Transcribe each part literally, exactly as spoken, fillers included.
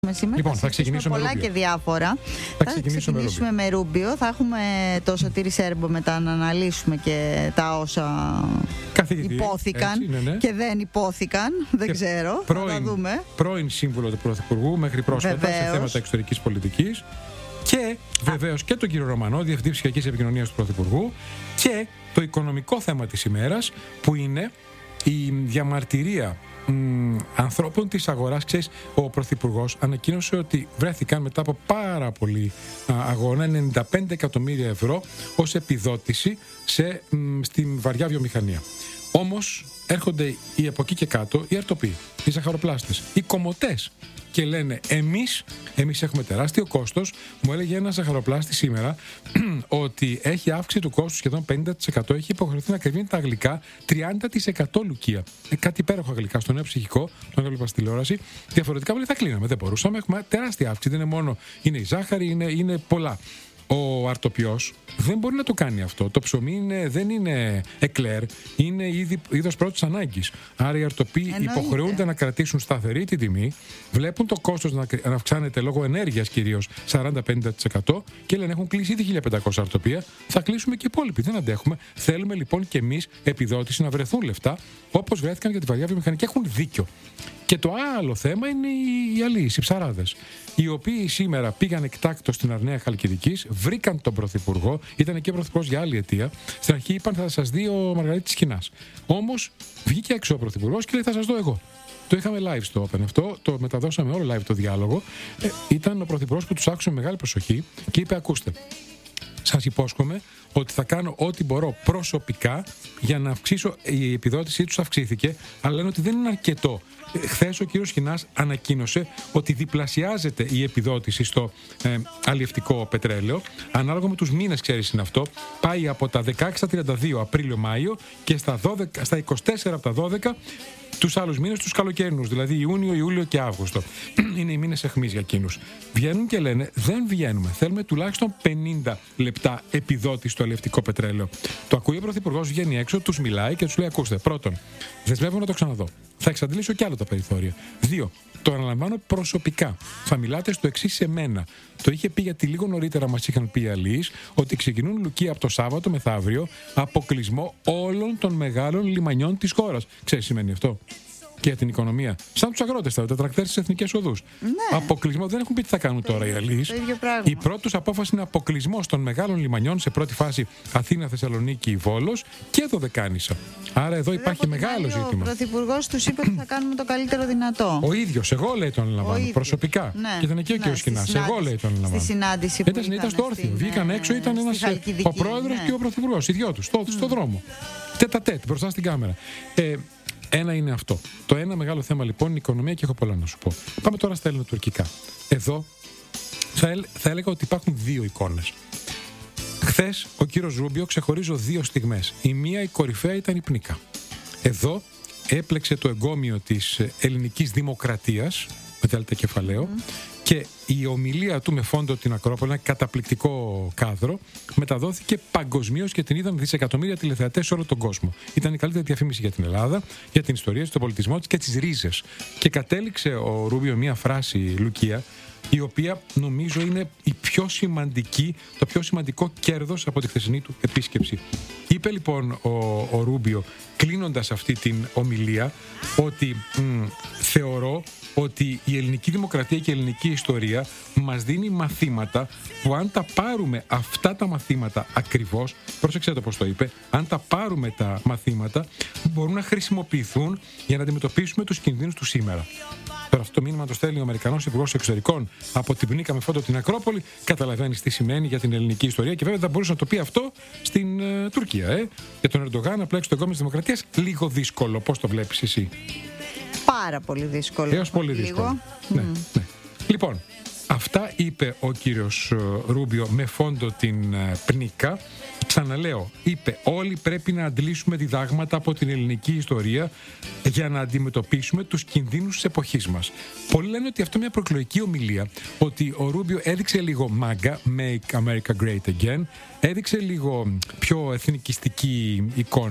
Σήμερα. Λοιπόν, θα ξεκινήσουμε πολλά με και διάφορα. Θα, θα ξεκινήσουμε, ξεκινήσουμε με Ρούμπιο. Θα έχουμε το Σωτήρη Σέρμπο μετά να αναλύσουμε και τα όσα καθηγητή, υπόθηκαν έτσι, ναι, ναι. και δεν υπόθηκαν. Δεν και ξέρω. Πρώην, θα δούμε. πρώην σύμβουλο του Πρωθυπουργού μέχρι πρόσφατα Βεβαίως. σε θέματα εξωτερικής πολιτικής. Και βεβαίως και τον κύριο Ρωμανό, Διευθυντή Ψηφιακής Επικοινωνίας του Πρωθυπουργού. Και το οικονομικό θέμα της ημέρας, που είναι η διαμαρτυρία μ, ανθρώπων της αγοράς. Ξέρεις, ο Πρωθυπουργός ανακοίνωσε ότι βρέθηκαν μετά από πάρα πολύ α, αγώνα ενενήντα πέντε εκατομμύρια ευρώ ως επιδότηση σε, μ, στην βαριά βιομηχανία. Όμως έρχονται οι από εκεί και κάτω οι αρτοποί, οι ζαχαροπλάστες, οι κομμωτές και λένε εμείς, εμείς έχουμε τεράστιο κόστος. Μου έλεγε ένας ζαχαροπλάστης σήμερα ότι έχει αύξηση του κόστου σχεδόν πενήντα τοις εκατό, έχει υποχρεωθεί να κρυβίνει τα γλυκά τριάντα τοις εκατό, Λουκία. Ε, κάτι υπέροχα γλυκά στο νέο ψυχικό, τον έβλεπα στη τηλεόραση. Διαφορετικά θα κλείναμε, δεν μπορούσαμε. Έχουμε τεράστια αύξηση. Δεν είναι μόνο είναι η ζάχαρη, είναι, είναι πολλά. Ο αρτοπιός δεν μπορεί να το κάνει αυτό. Το ψωμί είναι, δεν είναι εκλέρ, είναι είδος πρώτης ανάγκης. Άρα οι αρτοποί Εννοείται. υποχρεούνται να κρατήσουν σταθερή την τιμή, βλέπουν το κόστος να αυξάνεται λόγω ενέργειας κυρίως σαράντα με πενήντα τοις εκατό και λένε έχουν κλείσει ήδη χίλια πεντακόσια αρτοπία, θα κλείσουμε και οι υπόλοιποι. Δεν αντέχουμε. Θέλουμε λοιπόν και εμείς επιδότηση να βρεθούν λεφτά όπως βρέθηκαν για τη βαριά βιομηχανία. Έχουν δίκιο. Και το άλλο θέμα είναι οι αλείς, οι ψαράδες, οι οποίοι σήμερα πήγαν εκτάκτως στην Αρναία Χαλκιδικής, βρήκαν τον Πρωθυπουργό, ήταν και ο Πρωθυπουργός για άλλη αιτία. Στην αρχή είπαν θα σας δει ο Μαργαρίτης Σκηνάς. Όμως βγήκε έξω ο Πρωθυπουργός και λέει θα σας δω εγώ. Το είχαμε live στο Open αυτό, το μεταδώσαμε όλο live το διάλογο. Ε, ήταν ο Πρωθυπουργός που τους άκουσε με μεγάλη προσοχή και είπε ακούστε, σας υπόσχομαι ότι θα κάνω ό,τι μπορώ προσωπικά για να αυξήσω. Η επιδότησή τους αυξήθηκε, αλλά λένε ότι δεν είναι αρκετό. Χθες ο κύριος Σκηνάς ανακοίνωσε ότι διπλασιάζεται η επιδότηση στο ε, αλλιευτικό πετρέλαιο. Ανάλογα με τους μήνες, ξέρεις είναι αυτό. Πάει από τα δεκαέξι στα τριάντα δύο Απρίλιο-Μάιο και στα, δώδεκα, στα είκοσι τέσσερα από τα δώδεκα τους άλλους μήνες, τους καλοκαιρινούς, δηλαδή Ιούνιο, Ιούλιο και Αύγουστο. Είναι οι μήνες αιχμής για εκείνους. Βγαίνουν και λένε δεν βγαίνουμε. Θέλουμε τουλάχιστον πενήντα λεπτά επιδότηση στο αλλιευτικό πετρέλαιο. Το ακούει ο Πρωθυπουργός, βγαίνει έξω, τους μιλάει και τους λέει: ακούστε, πρώτον, δεσμεύω να το ξαναδώ. Θα εξαντλήσω κι άλλο τα περιθώρια. Δύο, το αναλαμβάνω προσωπικά. Θα μιλάτε στο εξής σε μένα. Το είχε πει γιατί λίγο νωρίτερα μας είχαν πει οι αλλοίς ότι ξεκινούν Λουκία από το Σάββατο μεθαύριο αποκλεισμό όλων των μεγάλων λιμανιών της χώρας. Ξέρεις τι σημαίνει αυτό? Και για την οικονομία. Σαν τους αγρότες, τα τρακτέρ στις εθνικές οδούς. Ναι. Αποκλεισμό, δεν έχουν πει τι θα κάνουν το τώρα οι αλλοίς. Η πρώτη τους απόφαση είναι αποκλεισμός των μεγάλων λιμανιών σε πρώτη φάση Αθήνα, Θεσσαλονίκη, Βόλος και Δωδεκάνησα. Άρα εδώ υπάρχει μεγάλο ζήτημα. Ο Πρωθυπουργός τους είπε ότι θα κάνουμε το καλύτερο δυνατό. Ο ίδιος, εγώ λέει τον αναλαμβάνω. Προσωπικά. Ναι. Και ήταν εκεί ναι, ο κ. Σκηνάς. Εγώ λέει τον αναλαμβάνω. Στη συνάντηση που ήταν, ήταν στο όρθιο. Βγήκαν έξω, ήταν ένας, ο πρόεδρος ναι. και ο πρωθυπουργός. Οι δυο τους, στο, mm. στο δρόμο. Τέτα τέτ, μπροστά στην κάμερα. Ε, Ένα είναι αυτό. Το ένα μεγάλο θέμα λοιπόν είναι η οικονομία και έχω πολλά να σου πω. Πάμε τώρα στα ελληνοτουρκικά. Εδώ θα, ελ, θα έλεγα ότι υπάρχουν δύο εικόνες. Χθες ο κύριος Ρούμπιο ξεχωρίζω δύο στιγμές. Η μία, η κορυφαία, ήταν η Πνίκα. Εδώ έπλεξε το εγκόμιο της ελληνικής δημοκρατίας, με τέλτα κεφαλαίο, mm. και η ομιλία του με φόντο την Ακρόπολη, ένα καταπληκτικό κάδρο, μεταδόθηκε παγκοσμίως και την είδαν δισεκατομμύρια τηλεθεατές σε όλο τον κόσμο. Ήταν η καλύτερη διαφήμιση για την Ελλάδα, για την ιστορία της, τον πολιτισμό της και τις ρίζες. Και κατέληξε ο Ρούμπιο μια φράση, Λουκία, η οποία νομίζω είναι η πιο σημαντική, το πιο σημαντικό κέρδος από τη χθεσινή του επίσκεψη. Είπε λοιπόν ο, ο Ρούμπιο, κλείνοντας αυτή την ομιλία, ότι μ, θεωρώ ότι η ελληνική δημοκρατία και η ελληνική ιστορία μας δίνει μαθήματα που αν τα πάρουμε αυτά τα μαθήματα ακριβώς, πρόσεξε το πώς το είπε, αν τα πάρουμε τα μαθήματα μπορούν να χρησιμοποιηθούν για να αντιμετωπίσουμε τους κινδύνους του σήμερα. Τώρα αυτό το μήνυμα το στέλνει ο Αμερικανός Υπουργός Εξωτερικών από την Πνίκα με φόντο την Ακρόπολη. Καταλαβαίνεις τι σημαίνει για την ελληνική ιστορία και βέβαια θα μπορούσε να το πει αυτό στην ε, Τουρκία. Ε. Για τον Ερντογάν να πλέξει το εγκόμιο της δημοκρατίας, λίγο δύσκολο. Πώς το βλέπεις εσύ? Πάρα πολύ δύσκολο. Έως πολύ δύσκολο. Mm. Ναι, ναι. Λοιπόν, αυτά είπε ο κύριος Ρούμπιο με φόντο την Πνίκα. Ξαναλέω, είπε όλοι πρέπει να αντλήσουμε διδάγματα από την ελληνική ιστορία για να αντιμετωπίσουμε τους κινδύνους της εποχής μας. Πολλοί λένε ότι αυτό είναι μια προεκλογική ομιλία, ότι ο Ρούμπιο έδειξε λίγο μάγκα, Make America Great Again, έδειξε λίγο πιο εθνικιστική εικόνα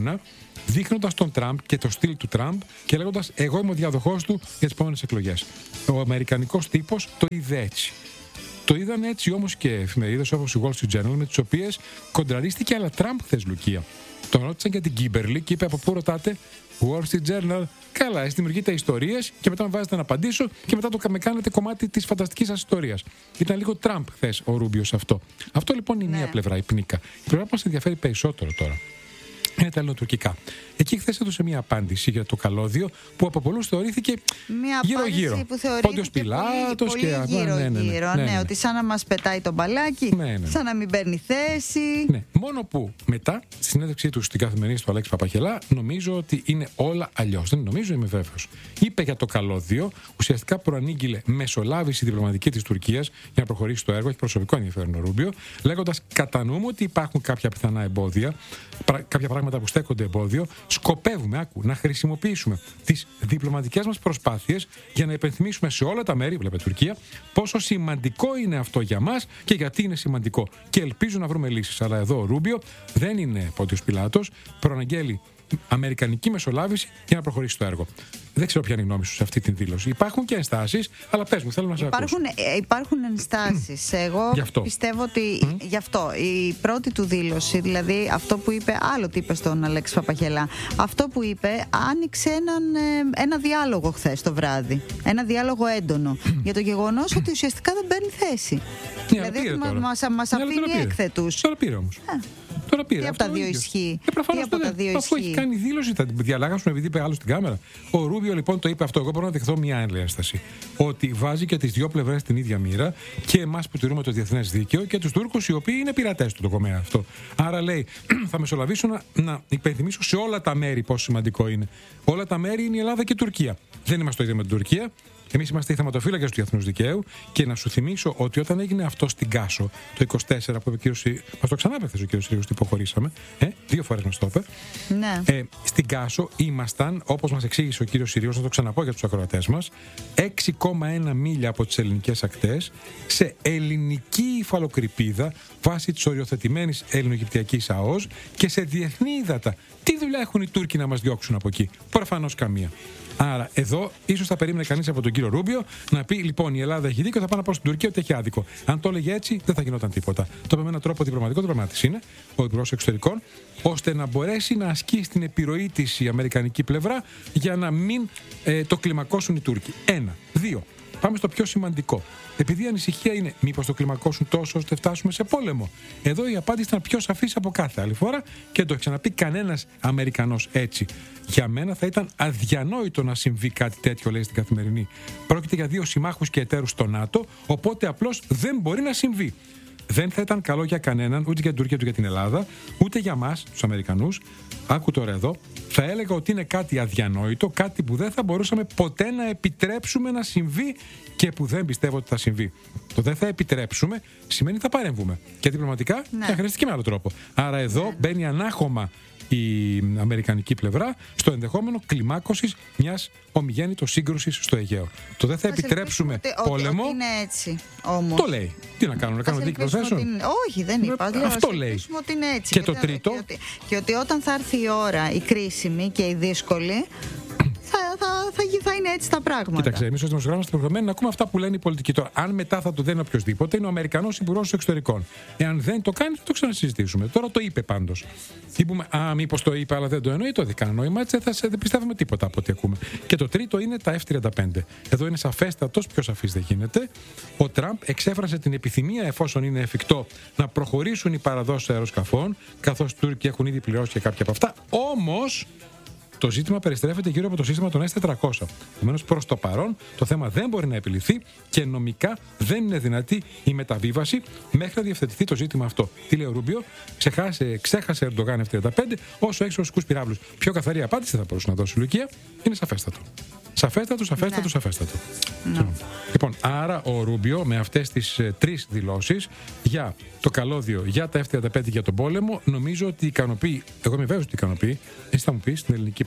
δείχνοντας τον Τραμπ και το στυλ του Τραμπ και λέγοντας εγώ είμαι ο διαδοχός του για τις επόμενες εκλογές. Ο αμερικανικός τύπος το είδε έτσι. Το είδαν έτσι όμως και εφημερίδες όπως η Wall Street Journal, με τις οποίες κοντραρίστηκε αλλά Τραμπ χθες, Λουκία. Τον ρώτησαν για την Κίμπερλι και είπε από πού ρωτάτε? Wall Street Journal. Καλά, εσύ δημιουργείτε ιστορίες και μετά με βάζετε να απαντήσω και μετά το με κάνετε κομμάτι της φανταστικής σας ιστορίας. Ήταν λίγο Τραμπ χθες ο Ρούμπιο σε αυτό. Αυτό λοιπόν είναι η ναι. μία πλευρά, η πνίκα. Η πλευρά που μας ενδιαφέρει περισσότερο τώρα είναι τα ελληνοτουρκικά. Εκεί χθες έδωσε μια απάντηση για το καλώδιο που από πολλούς θεωρήθηκε γύρω-γύρω. Πόντιος Πιλάτος και γύρω-γύρω. Ναι, ναι, ναι, ναι, ναι, ότι σαν να μας πετάει τον μπαλάκι, ναι, ναι. σαν να μην παίρνει θέση. Ναι. Μόνο που μετά, στη συνέντευξή του στην καθημερινή του Αλέξη Παπαχελά, νομίζω ότι είναι όλα αλλιώς. Δεν νομίζω, είμαι βέβαιος. Είπε για το καλώδιο, ουσιαστικά προανήγγειλε μεσολάβηση διπλωματική της Τουρκίας για να προχωρήσει το έργο. Έχει προσωπικό ενδιαφέρον ο Ρούμπιο, λέγοντας κατανοούμε ότι υπάρχουν κάποια πιθανά εμπόδια, κάποια πράγματα που στέκονται εμπόδιο. Σκοπεύουμε, άκου, να χρησιμοποιήσουμε τις διπλωματικές μας προσπάθειες για να υπενθυμίσουμε σε όλα τα μέρη, βλέπετε Τουρκία, πόσο σημαντικό είναι αυτό για μας και γιατί είναι σημαντικό. Και ελπίζω να βρούμε λύσεις. Αλλά εδώ ο Ρούμπιο δεν είναι Πόντιος Πιλάτος, προαναγγέλει αμερικανική μεσολάβηση για να προχωρήσει το έργο. Δεν ξέρω ποια είναι η γνώμη σου σε αυτή την δήλωση. Υπάρχουν και ενστάσεις, αλλά πες μου, θέλω να σε υπάρχουν, ακούσω. ε, υπάρχουν ενστάσεις. Εγώ πιστεύω ότι mm. γι' αυτό η πρώτη του δήλωση, δηλαδή αυτό που είπε, άλλο τι είπε στον Αλέξη Παπαχελά, αυτό που είπε άνοιξε έναν, ε, ένα διάλογο χθες το βράδυ. Ένα διάλογο έντονο για το γεγονός ότι ουσιαστικά δεν παίρνει θέση. Δηλαδή μας αφήνει έκθετους. Τώρα πήρε όμως. Τώρα πήρε. Τι από τα δύο ισχύει. Ε, προφανώς από τα δύο αφού έχει κάνει δήλωση, θα την διαλάγασουν επειδή είπε άλλο στην κάμερα. Ο Ρούμπιο λοιπόν το είπε αυτό. Εγώ μπορώ να δεχθώ μια άλλη ένσταση. Ότι βάζει και τις δύο πλευρές στην ίδια μοίρα και εμάς που τηρούμε το διεθνές δίκαιο και τους Τούρκους οι οποίοι είναι πειρατές του το κομμάτι αυτό. Άρα λέει, θα μεσολαβήσω να, να υπενθυμίσω σε όλα τα μέρη πόσο σημαντικό είναι. Όλα τα μέρη είναι η Ελλάδα και η Τουρκία. Δεν είμαστε το ίδιο με την Τουρκία. Εμείς είμαστε οι θεματοφύλακες του διεθνούς δικαίου και να σου θυμίσω ότι όταν έγινε αυτό στην Κάσο το είκοσι τέσσερα που είπε ο κύριος Συρίγος, μας το ξανάπεθε ο κύριος Συρίγος, τι υποχωρήσαμε, ε, δύο φορές μας το είπε. Ναι. Ε, στην Κάσο ήμασταν, όπως μας εξήγησε ο κύριος Συρίγος, να το ξαναπώ για τους ακροατές μας, έξι κόμμα ένα μίλια από τις ελληνικές ακτές σε ελληνική υφαλοκρηπίδα βάσει της οριοθετημένης ελληνογυπτιακής ΑΟΣ και σε διεθνή ύδατα. Τι δουλειά έχουν οι Τούρκοι να μας διώξουν από εκεί? Προφανώς καμία. Άρα, εδώ ίσως θα περίμενε κανείς από τον κύριο Ρούμπιο να πει: λοιπόν, η Ελλάδα έχει δίκιο, θα πάω να πω στην Τουρκία ότι έχει άδικο. Αν το έλεγε έτσι, δεν θα γινόταν τίποτα. Το είπε με έναν τρόπο διπλωματικό, διπλωμάτης είναι ο Υπουργός Εξωτερικών, ώστε να μπορέσει να ασκεί στην επιρροή της η αμερικανική πλευρά για να μην ε, το κλιμακώσουν οι Τούρκοι. Ένα. Δύο. Πάμε στο πιο σημαντικό. Επειδή η ανησυχία είναι μήπως το κλιμακώσουν τόσο ώστε φτάσουμε σε πόλεμο. Εδώ η απάντηση ήταν πιο σαφής από κάθε άλλη φορά και το έχει ξαναπεί κανένας Αμερικανός έτσι. Για μένα θα ήταν αδιανόητο να συμβεί κάτι τέτοιο, λέει στην Καθημερινή. Πρόκειται για δύο συμμάχους και εταίρους στο ΝΑΤΟ, οπότε απλώς δεν μπορεί να συμβεί. Δεν θα ήταν καλό για κανέναν, ούτε για την Τουρκία, ούτε για την Ελλάδα, ούτε για μας, τους Αμερικανούς. Άκου τώρα εδώ, θα έλεγα ότι είναι κάτι αδιανόητο, κάτι που δεν θα μπορούσαμε ποτέ να επιτρέψουμε να συμβεί και που δεν πιστεύω ότι θα συμβεί. Το δεν θα επιτρέψουμε σημαίνει θα παρέμβουμε. Και διπλωματικά ναι. θα χρειαστεί και με άλλο τρόπο. Άρα εδώ ναι. μπαίνει ανάχωμα η αμερικανική πλευρά στο ενδεχόμενο κλιμάκωσης μιας ομιγέννητος σύγκρουσης στο Αιγαίο. Το δεν θα Ας επιτρέψουμε ότι, πόλεμο. Ότι είναι έτσι, όμως. Το λέει. Τι να κάνουμε, να κάνουμε δίκη προθέσεων. Είναι... Όχι, δεν είπα. Λέω, αυτό λέει. Ότι είναι έτσι. Και, και το τρίτο. Και ότι, και ότι όταν θα έρθει η ώρα, η κρίσιμη και η δύσκολη, θα, θα, θα, θα είναι έτσι τα πράγματα. Κοίταξε, εμείς ως δημοσιογράφοι είμαστε υποχρεωμένοι να ακούμε αυτά που λένε οι πολιτικοί. Τώρα, αν μετά θα το δένει οποιοδήποτε, είναι ο Αμερικανός Υπουργός Εξωτερικών. Εάν δεν το κάνει, θα το ξανασυζητήσουμε. Τώρα το είπε πάντως. Τι πούμε, α, μήπως το είπε, αλλά δεν το εννοεί, το δεν κάνει νόημα. Έτσι θα, δεν πιστεύουμε τίποτα από ό,τι ακούμε. Και το τρίτο είναι τα εφ τριάντα πέντε. Εδώ είναι σαφέστατος, πιο σαφής δεν γίνεται. Ο Τραμπ εξέφρασε την επιθυμία, εφόσον είναι εφικτό, να προχωρήσουν οι παραδόσεις αεροσκαφών, καθώς οι Τούρκοι έχουν ήδη πληρώσει και κάποια από αυτά. Όμως, το ζήτημα περιστρέφεται γύρω από το σύστημα των ες τετρακόσια. Επομένως, προς το παρόν, το θέμα δεν μπορεί να επιληθεί και νομικά δεν είναι δυνατή η μεταβίβαση μέχρι να διευθετηθεί το ζήτημα αυτό. Τι λέει ο Ρούμπιο, ξεχάσε, ξέχασε Ερντογάν εφ τριάντα πέντε όσο έχει ρωσικούς πυράβλους. Πιο καθαρή απάντηση θα μπορούσε να δώσει η Λουκία, είναι σαφέστατο. Σαφέστατο, σαφέστατο, ναι. σαφέστατο. Ναι. Λοιπόν, άρα ο Ρούμπιο με αυτές τις ε, τρεις δηλώσεις για το καλώδιο, για τα εφ τριάντα πέντε, για τον πόλεμο, νομίζω ότι ικανοποιεί, εγώ είμαι βέβαιος ότι ικανοποιεί, εσύ θα μου πεις, την ελληνική πλευρά.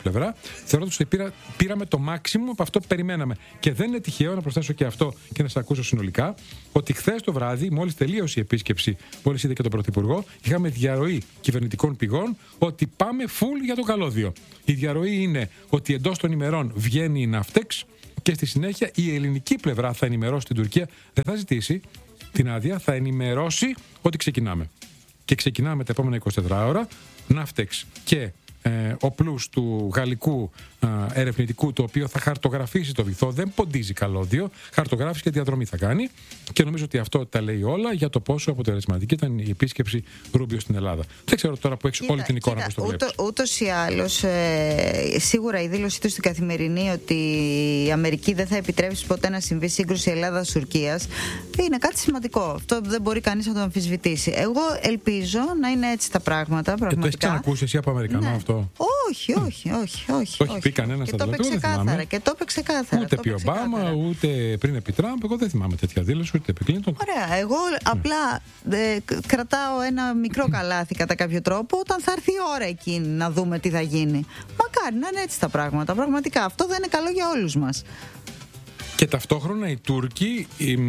πλευρά, θεωρώντας ότι πήρα, πήραμε το μάξιμουμ από αυτό που περιμέναμε. Και δεν είναι τυχαίο, να προσθέσω και αυτό και να σας ακούσω συνολικά, ότι χθες το βράδυ, μόλις τελείωσε η επίσκεψη, μόλις είδε και τον Πρωθυπουργό, είχαμε διαρροή κυβερνητικών πηγών ότι πάμε full για το καλώδιο. Η διαρροή είναι ότι εντός των ημερών βγαίνει η Ναύτεξ και στη συνέχεια η ελληνική πλευρά θα ενημερώσει την Τουρκία, δεν θα ζητήσει την άδεια, θα ενημερώσει ότι ξεκινάμε. Και ξεκινάμε τα επόμενα εικοσιτέσσερις ώρα, Ναύτεξ και ε, ο πλούς του γαλλικού ε, ερευνητικού, το οποίο θα χαρτογραφήσει το βυθό, δεν ποντίζει καλώδιο, χαρτογράφηση και διαδρομή θα κάνει. Και νομίζω ότι αυτό τα λέει όλα για το πόσο αποτελεσματική ήταν η επίσκεψη Ρούμπιο στην Ελλάδα. Δεν ξέρω τώρα που έχει όλη την εικόνα πώς το βλέπεις. Ούτως ή άλλως, ε, σίγουρα η δήλωσή του στην Καθημερινή ότι η Αμερική δεν θα επιτρέψει ποτέ να συμβεί σύγκρουση Ελλάδα-Τουρκίας είναι κάτι σημαντικό. Αυτό δεν μπορεί κανείς να το αμφισβητήσει. Εγώ ελπίζω να είναι έτσι τα πράγματα. Πραγματικά. Και το έχεις ξανακούσει εσύ από Αμερικανό, ναι, αυτό? Όχι, όχι, όχι. όχι το έχει πει κανένα στα τελευταία, δεν θυμάμαι. Και το είπε ξεκάθαρα. Ούτε επί Ομπάμα, ούτε πριν επί Τραμπ. Εγώ δεν θυμάμαι τέτοια δήλωση, ούτε επί Κλίντον. Ωραία. Εγώ απλά ε, κρατάω ένα μικρό καλάθι κατά κάποιο τρόπο όταν θα έρθει η ώρα εκείνη να δούμε τι θα γίνει. Μακάρι να είναι έτσι τα πράγματα. Πραγματικά αυτό δεν είναι καλό για όλους μας. Και ταυτόχρονα οι Τούρκοι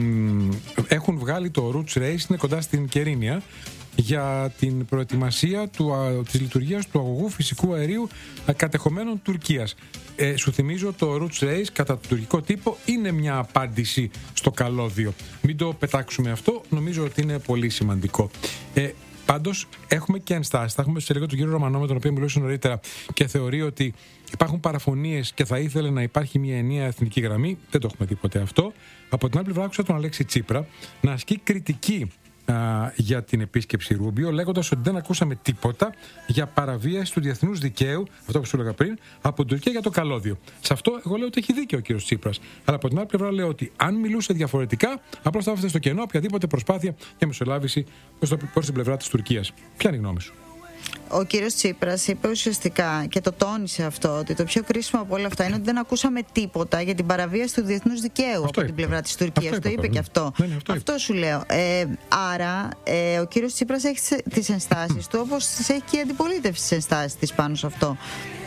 έχουν βγάλει το Roots Race, είναι κοντά στην Κερίνια, για την προετοιμασία του, της λειτουργίας του αγωγού φυσικού αερίου κατεχομένων Τουρκίας. Ε, σου θυμίζω, το Roots Race κατά το τουρκικό τύπο είναι μια απάντηση στο καλώδιο. Μην το πετάξουμε αυτό, νομίζω ότι είναι πολύ σημαντικό. Ε, Πάντως έχουμε και ενστάσεις. Θα έχουμε σε λίγο τον κύριο Ρωμανό, με τον οποίο μιλούσα νωρίτερα, και θεωρεί ότι υπάρχουν παραφωνίες και θα ήθελε να υπάρχει μια ενιαία εθνική γραμμή. Δεν το έχουμε δει ποτέ αυτό. Από την άλλη πλευρά, άκουσα τον Αλέξη Τσίπρα να ασκεί κριτική α, για την επίσκεψη Ρούμπιο, λέγοντας ότι δεν ακούσαμε τίποτα για παραβίαση του διεθνούς δικαίου, αυτό που σου έλεγα πριν, από την Τουρκία για το καλώδιο. Σε αυτό εγώ λέω ότι έχει δίκιο ο κύριος Τσίπρας. Αλλά από την άλλη πλευρά λέω ότι αν μιλούσε διαφορετικά, απλώς θα άφησε στο κενό οποιαδήποτε προσπάθεια για μεσολάβηση προς την πλευρά της Τουρκίας. Ποια είναι η γνώμη σου? Ο κύριος Τσίπρας είπε ουσιαστικά, και το τόνισε αυτό, ότι το πιο κρίσιμο από όλα αυτά είναι ότι δεν ακούσαμε τίποτα για την παραβίαση του διεθνούς δικαίου αυτό από είπε. την πλευρά της Τουρκίας. Αυτό το είπε, είπε και αυτό. Ναι, ναι, αυτό αυτό σου λέω. Ε, άρα, ε, ο κύριος Τσίπρας έχει τις ενστάσεις του, όπως τις έχει και η αντιπολίτευση τις ενστάσεις της πάνω σε αυτό.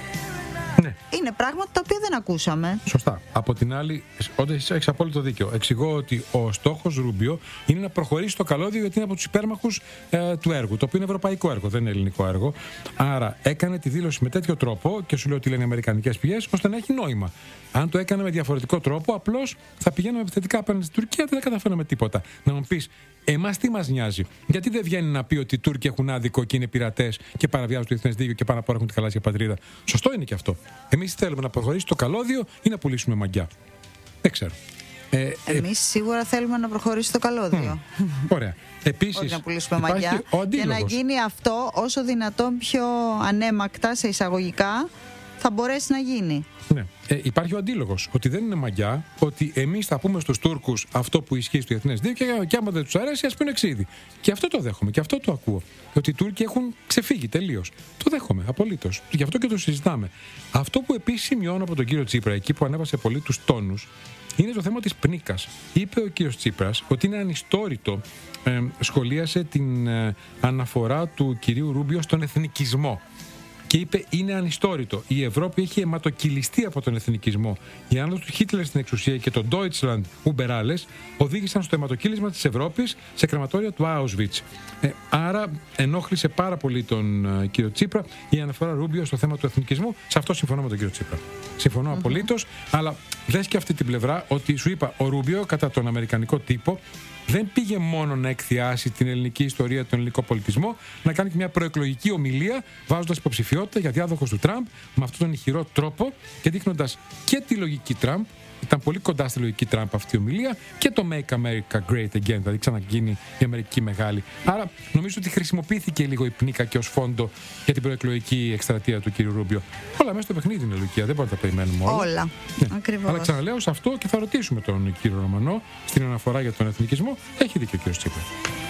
Ναι. Είναι πράγματα τα οποία δεν ακούσαμε. Σωστά. Από την άλλη, όταν έχεις απόλυτο δίκιο, εξηγώ ότι ο στόχος Ρούμπιο είναι να προχωρήσει το καλώδιο, γιατί είναι από τους υπέρμαχους ε, του έργου, το οποίο είναι ευρωπαϊκό έργο, δεν είναι ελληνικό έργο. Άρα έκανε τη δήλωση με τέτοιο τρόπο, και σου λέω ότι λένε οι αμερικανικές πηγές, ώστε να έχει νόημα. Αν το έκανε με διαφορετικό τρόπο, απλώς θα πηγαίνουμε επιθετικά απέναντι στην Τουρκία, δεν θα καταφέραμε τίποτα. Να μου πεις, εμάς τι μας νοιάζει? Γιατί δεν βγαίνει να πει ότι οι Τούρκοι έχουν άδικο και είναι πειρατές και παραβιάζουν το διεθνές δίκαιο και πάνω απ' όλα έχουν τη γαλάζια πατρίδα? Σωστό είναι και αυτό. Εμείς θέλουμε να προχωρήσει το καλώδιο ή να πουλήσουμε μαγιά? Δεν ξέρω. Ε, Εμείς σίγουρα θέλουμε να προχωρήσει το καλώδιο. Mm, ωραία. Επίσης, όχι να πουλήσουμε μαγιά. Και να γίνει αυτό όσο δυνατόν πιο ανέμακτα, σε εισαγωγικά, θα μπορέσει να γίνει. Ναι. Ε, υπάρχει ο αντίλογος, ότι δεν είναι μαγιά, ότι εμείς θα πούμε στους Τούρκους αυτό που ισχύει στο διεθνές δίκαιο, και άμα δεν τους αρέσει, ας πούνε ξύδι. Και αυτό το δέχομαι και αυτό το ακούω. Ότι οι Τούρκοι έχουν ξεφύγει τελείως. Το δέχομαι απολύτως. Γι' αυτό και το συζητάμε. Αυτό που επίσης σημειώνω από τον κύριο Τσίπρα, εκεί που ανέβασε πολύ τους τόνους, είναι το θέμα της πνίκας. Είπε ο κύριος Τσίπρας ότι είναι ανιστόρητο, ε, σχολίασε την ε, αναφορά του κυρίου Ρούμπιο στον εθνικισμό. Και είπε, είναι ανιστόρητο. Η Ευρώπη έχει αιματοκυλιστεί από τον εθνικισμό. Η άνοδος του Χίτλερ στην εξουσία και το Deutschland über alles οδήγησαν στο αιματοκύλισμα της Ευρώπης σε κρεματόρια του Auschwitz. Ε, άρα ενόχλησε πάρα πολύ τον uh, κύριο Τσίπρα η αναφορά Ρούμπιο στο θέμα του εθνικισμού. Σε αυτό συμφωνώ με τον κύριο Τσίπρα. Συμφωνώ mm-hmm. απολύτως, αλλά δες και αυτή την πλευρά, ότι σου είπα, ο Ρούμπιο κατά τον αμερικανικό τύπο δεν πήγε μόνο να εκθιάσει την ελληνική ιστορία, τον ελληνικό πολιτισμό, να κάνει και μια προεκλογική ομιλία, βάζοντας υποψηφιότητα για διάδοχος του Τραμπ με αυτόν τον ηχηρό τρόπο και δείχνοντας και τη λογική Τραμπ. Ήταν πολύ κοντά στη λογική Τραμπ αυτή η ομιλία, και το Make America Great Again, δηλαδή ξαναγίνει η Αμερική μεγάλη. Άρα νομίζω ότι χρησιμοποιήθηκε λίγο η πνίκα και ως φόντο για την προεκλογική εκστρατεία του κ. Ρούμπιο. Όλα μέσα στο παιχνίδι είναι, Λουκία, δεν μπορούμε να τα περιμένουμε όλα. Όλα. Ναι. Ακριβώς. Αλλά ξαναλέω σε αυτό, και θα ρωτήσουμε τον κ. Ρωμανό στην αναφορά για τον εθνικισμό. Έχει δίκιο ο κ. Τσίπρα.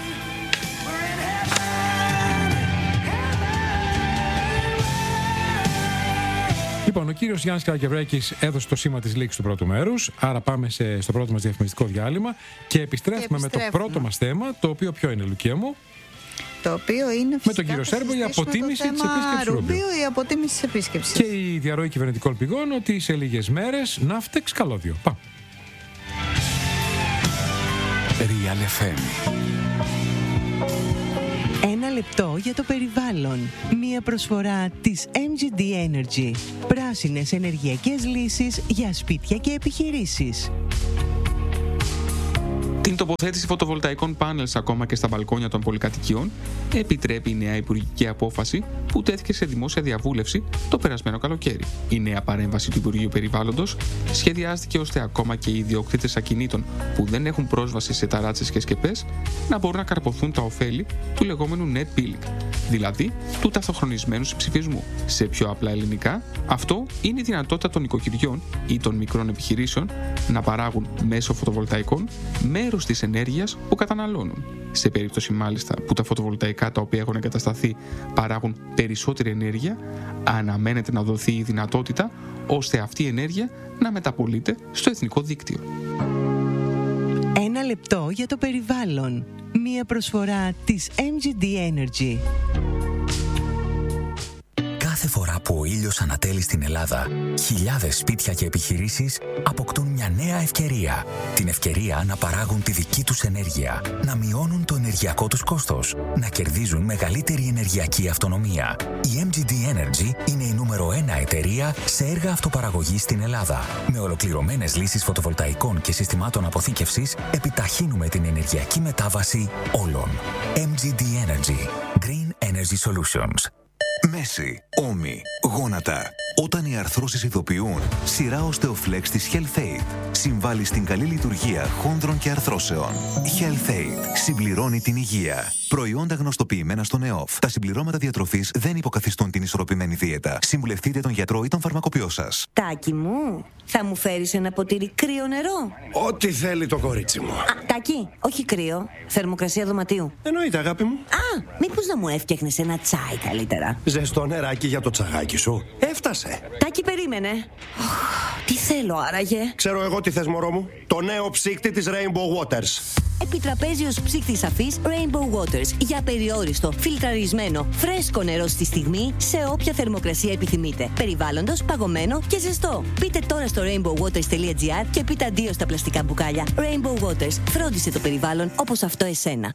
Λοιπόν, ο κύριος Γιάννης Καρακευρέκης έδωσε το σήμα της λήξης του πρώτου μέρους, άρα πάμε σε, στο πρώτο μας διαφημιστικό διάλειμμα και επιστρέφουμε, και επιστρέφουμε με το πρώτο μας θέμα, το οποίο ποιο είναι, Λουκία μου? Το οποίο είναι φυσικά. Με τον κύριο Σέρβο η αποτίμηση της επίσκεψης Ρουμπίου. Η αποτίμηση της επίσκεψης. Και η διαρροή κυβερνητικών πηγών ότι σε λίγες μέρες ναύτεξ καλώδιο. Πάμε. Real εφ εμ. Ένα λεπτό για το περιβάλλον. Μία προσφορά της εμ τζι ντι Energy. Πράσινες ενεργειακές λύσεις για σπίτια και επιχειρήσεις. Την τοποθέτηση φωτοβολταϊκών πάνελ ακόμα και στα μπαλκόνια των πολυκατοικιών επιτρέπει η νέα υπουργική απόφαση που τέθηκε σε δημόσια διαβούλευση το περασμένο καλοκαίρι. Η νέα παρέμβαση του Υπουργείου Περιβάλλοντος σχεδιάστηκε ώστε ακόμα και οι ιδιοκτήτες ακινήτων που δεν έχουν πρόσβαση σε ταράτσες και σκεπές να μπορούν να καρποθούν τα ωφέλη του λεγόμενου net billing, δηλαδή του ταυτοχρονισμένου συμψηφισμού. Σε πιο απλά ελληνικά, αυτό είναι η δυνατότητα των οικοκυριών ή των μικρών επιχειρήσεων να παράγουν μέσω φωτοβολταϊκών μέρος της ενέργειας που καταναλώνουν. Σε περίπτωση μάλιστα που τα φωτοβολταϊκά τα οποία έχουν εγκατασταθεί παράγουν περισσότερη ενέργεια, αναμένεται να δοθεί η δυνατότητα ώστε αυτή η ενέργεια να μεταπολείται στο εθνικό δίκτυο. Ένα λεπτό για το περιβάλλον. Μία προσφορά της εμ τζι ντι Energy. Κάθε φορά που ο ήλιος ανατέλει στην Ελλάδα, χιλιάδες σπίτια και επιχειρήσεις αποκτούν μια νέα ευκαιρία. Την ευκαιρία να παράγουν τη δική τους ενέργεια, να μειώνουν το ενεργειακό τους κόστος, να κερδίζουν μεγαλύτερη ενεργειακή αυτονομία. Η εμ τζι ντι Energy είναι η νούμερο ένα εταιρεία σε έργα αυτοπαραγωγής στην Ελλάδα. Με ολοκληρωμένες λύσεις φωτοβολταϊκών και συστημάτων αποθήκευσης, επιταχύνουμε την ενεργειακή μετάβαση όλων. εμ τζι ντι Energy. Green Energy Solutions. Μέση, ώμοι, γόνατα. Όταν οι αρθρώσεις ειδοποιούν, σειρά Osteoflex της HealthAid συμβάλλει στην καλή λειτουργία χόνδρων και αρθρώσεων. HealthAid συμπληρώνει την υγεία. Προϊόντα γνωστοποιημένα στον ΕΟΦ. Τα συμπληρώματα διατροφής δεν υποκαθιστούν την ισορροπημένη δίαιτα. Συμβουλευτείτε τον γιατρό ή τον φαρμακοποιό σας. Τάκη μου, θα μου φέρεις ένα ποτήρι κρύο νερό? Ό,τι θέλει το κορίτσι μου. Α, Τάκη, όχι κρύο. Θερμοκρασία δωματίου. Εννοείται, αγάπη μου. Α, μήπως να μου έφτιαχνες ένα τσάι καλύτερα? Ζεστό νεράκι για το τσαγάκι σου. Έφτασε. Τάκη, περίμενε. Τι θέλω άραγε? Ξέρω εγώ τι θες, μωρό μου. Το νέο ψύκτη της Rainbow Waters. Επιτραπέζιος ψύκτης αφής Rainbow Waters για περιόριστο, φιλτραρισμένο, φρέσκο νερό στη στιγμή σε όποια θερμοκρασία επιθυμείτε. Περιβάλλοντος, παγωμένο και ζεστό. Μπείτε τώρα στο rainbow waters τελεία gr και πείτε αντίο στα πλαστικά μπουκάλια. Rainbow Waters. Φρόντισε το περιβάλλον όπως αυτό εσένα.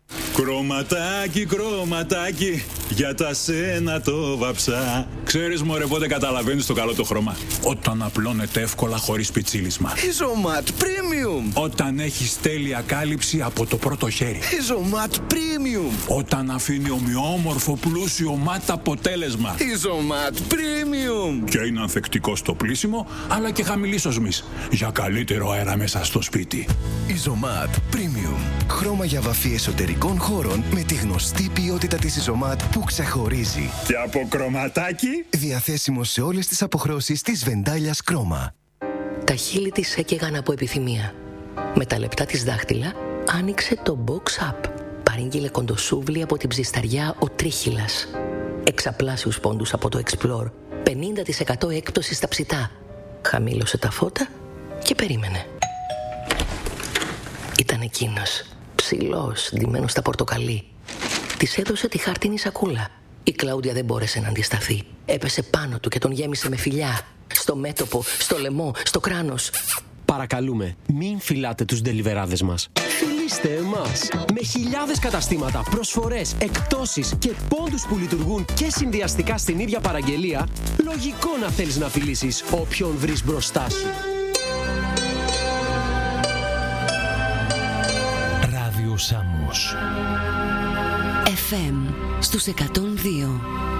Κρωματάκι, κρωματάκι, για τα σένα το βαψά. Ξέρεις μωρέ πότε καταλαβαίνεις το καλό το χρώμα? Όταν απλώνεται εύκολα χωρίς πιτσίλισμα. Isomat Premium. Όταν έχεις τέλεια κάλυψη από το πρώτο χέρι. Isomat Premium. Όταν αφήνει ομοιόμορφο πλούσιο ματ αποτέλεσμα. Isomat Premium. Και είναι ανθεκτικό στο πλύσιμο αλλά και χαμηλής οσμής, για καλύτερο αέρα μέσα στο σπίτι. Isomat Premium. Χρώμα για βαφή εσωτερικών χώρων με τη γνωστή ποιότητα της Isomat που ξεχωρίζει. Και από κρωματάκι. Διαθέσιμο σε όλες τις αποχρώσεις της Βεντάλιας Κρόμα. Τα χείλη της έκαιγαν από επιθυμία. Με τα λεπτά της δάχτυλα άνοιξε το Box Up. Παρήγγειλε κοντοσούβλι από την ψισταριά ο Τρίχυλας. Εξαπλάσιους πόντους από το Explore. πενήντα τοις εκατό έκπτωση στα ψητά. Χαμήλωσε τα φώτα και περίμενε. Ήταν εκείνος, ψηλός, ντυμένος στα πορτοκαλί. Της έδωσε τη χάρτινη σακούλα. Η Κλάουδια δεν μπόρεσε να αντισταθεί. Έπεσε πάνω του και τον γέμισε με φιλιά. Στο μέτωπο, στο λαιμό, στο κράνος. Παρακαλούμε, μην φυλάτε τους ντελιβεράδες μας. Φιλήστε εμάς. Με χιλιάδες καταστήματα, προσφορές, εκπτώσεις και πόντους που λειτουργούν και συνδυαστικά στην ίδια παραγγελία, λογικό να θέλεις να φιλήσεις όποιον βρεις μπροστά σου. Ράδιο Σάμος εφ εμ στους εκατόν δύο.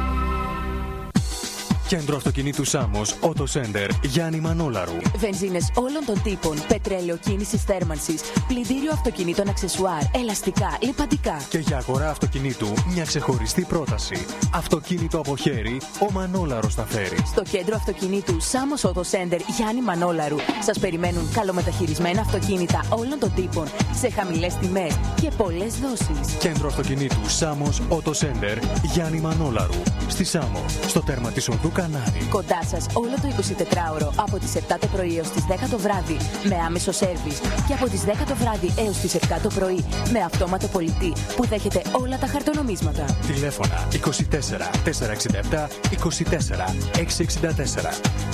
Κέντρο αυτοκινήτου Σάμος, Auto Center, Γιάννη Μανόλαρου. Βενζίνες όλων των τύπων, πετρέλαιο κίνησης θέρμανσης, πλυντήριο αυτοκινήτων αξεσουάρ, ελαστικά, λιπαντικά. Και για αγορά αυτοκινήτου, μια ξεχωριστή πρόταση. Αυτοκίνητο από χέρι, ο Μανόλαρος τα φέρει. Στο κέντρο αυτοκινήτου Σάμος Auto Center, Γιάννη Μανόλαρου, σας περιμένουν καλομεταχειρισμένα αυτοκίνητα όλων των τύπων, σε χαμηλές τιμές και πολλές δόσεις. Κέντρο αυτοκινήτου Σάμος Auto Center, Γιάννη Μανόλαρου. Στη Σάμο, στο τέρμα της οδού Κανάρι. Κοντά σας όλο το εικοσιτετράωρο από τις επτά το πρωί έως τις δέκα το βράδυ με άμεσο σέρβις και από τις δέκα το βράδυ έως τις επτά το πρωί με αυτόματο πολιτή που δέχεται όλα τα χαρτονομίσματα. Τηλέφωνα είκοσι τέσσερα τετρακόσια εξήντα επτά είκοσι τέσσερα εξακόσια εξήντα τέσσερα.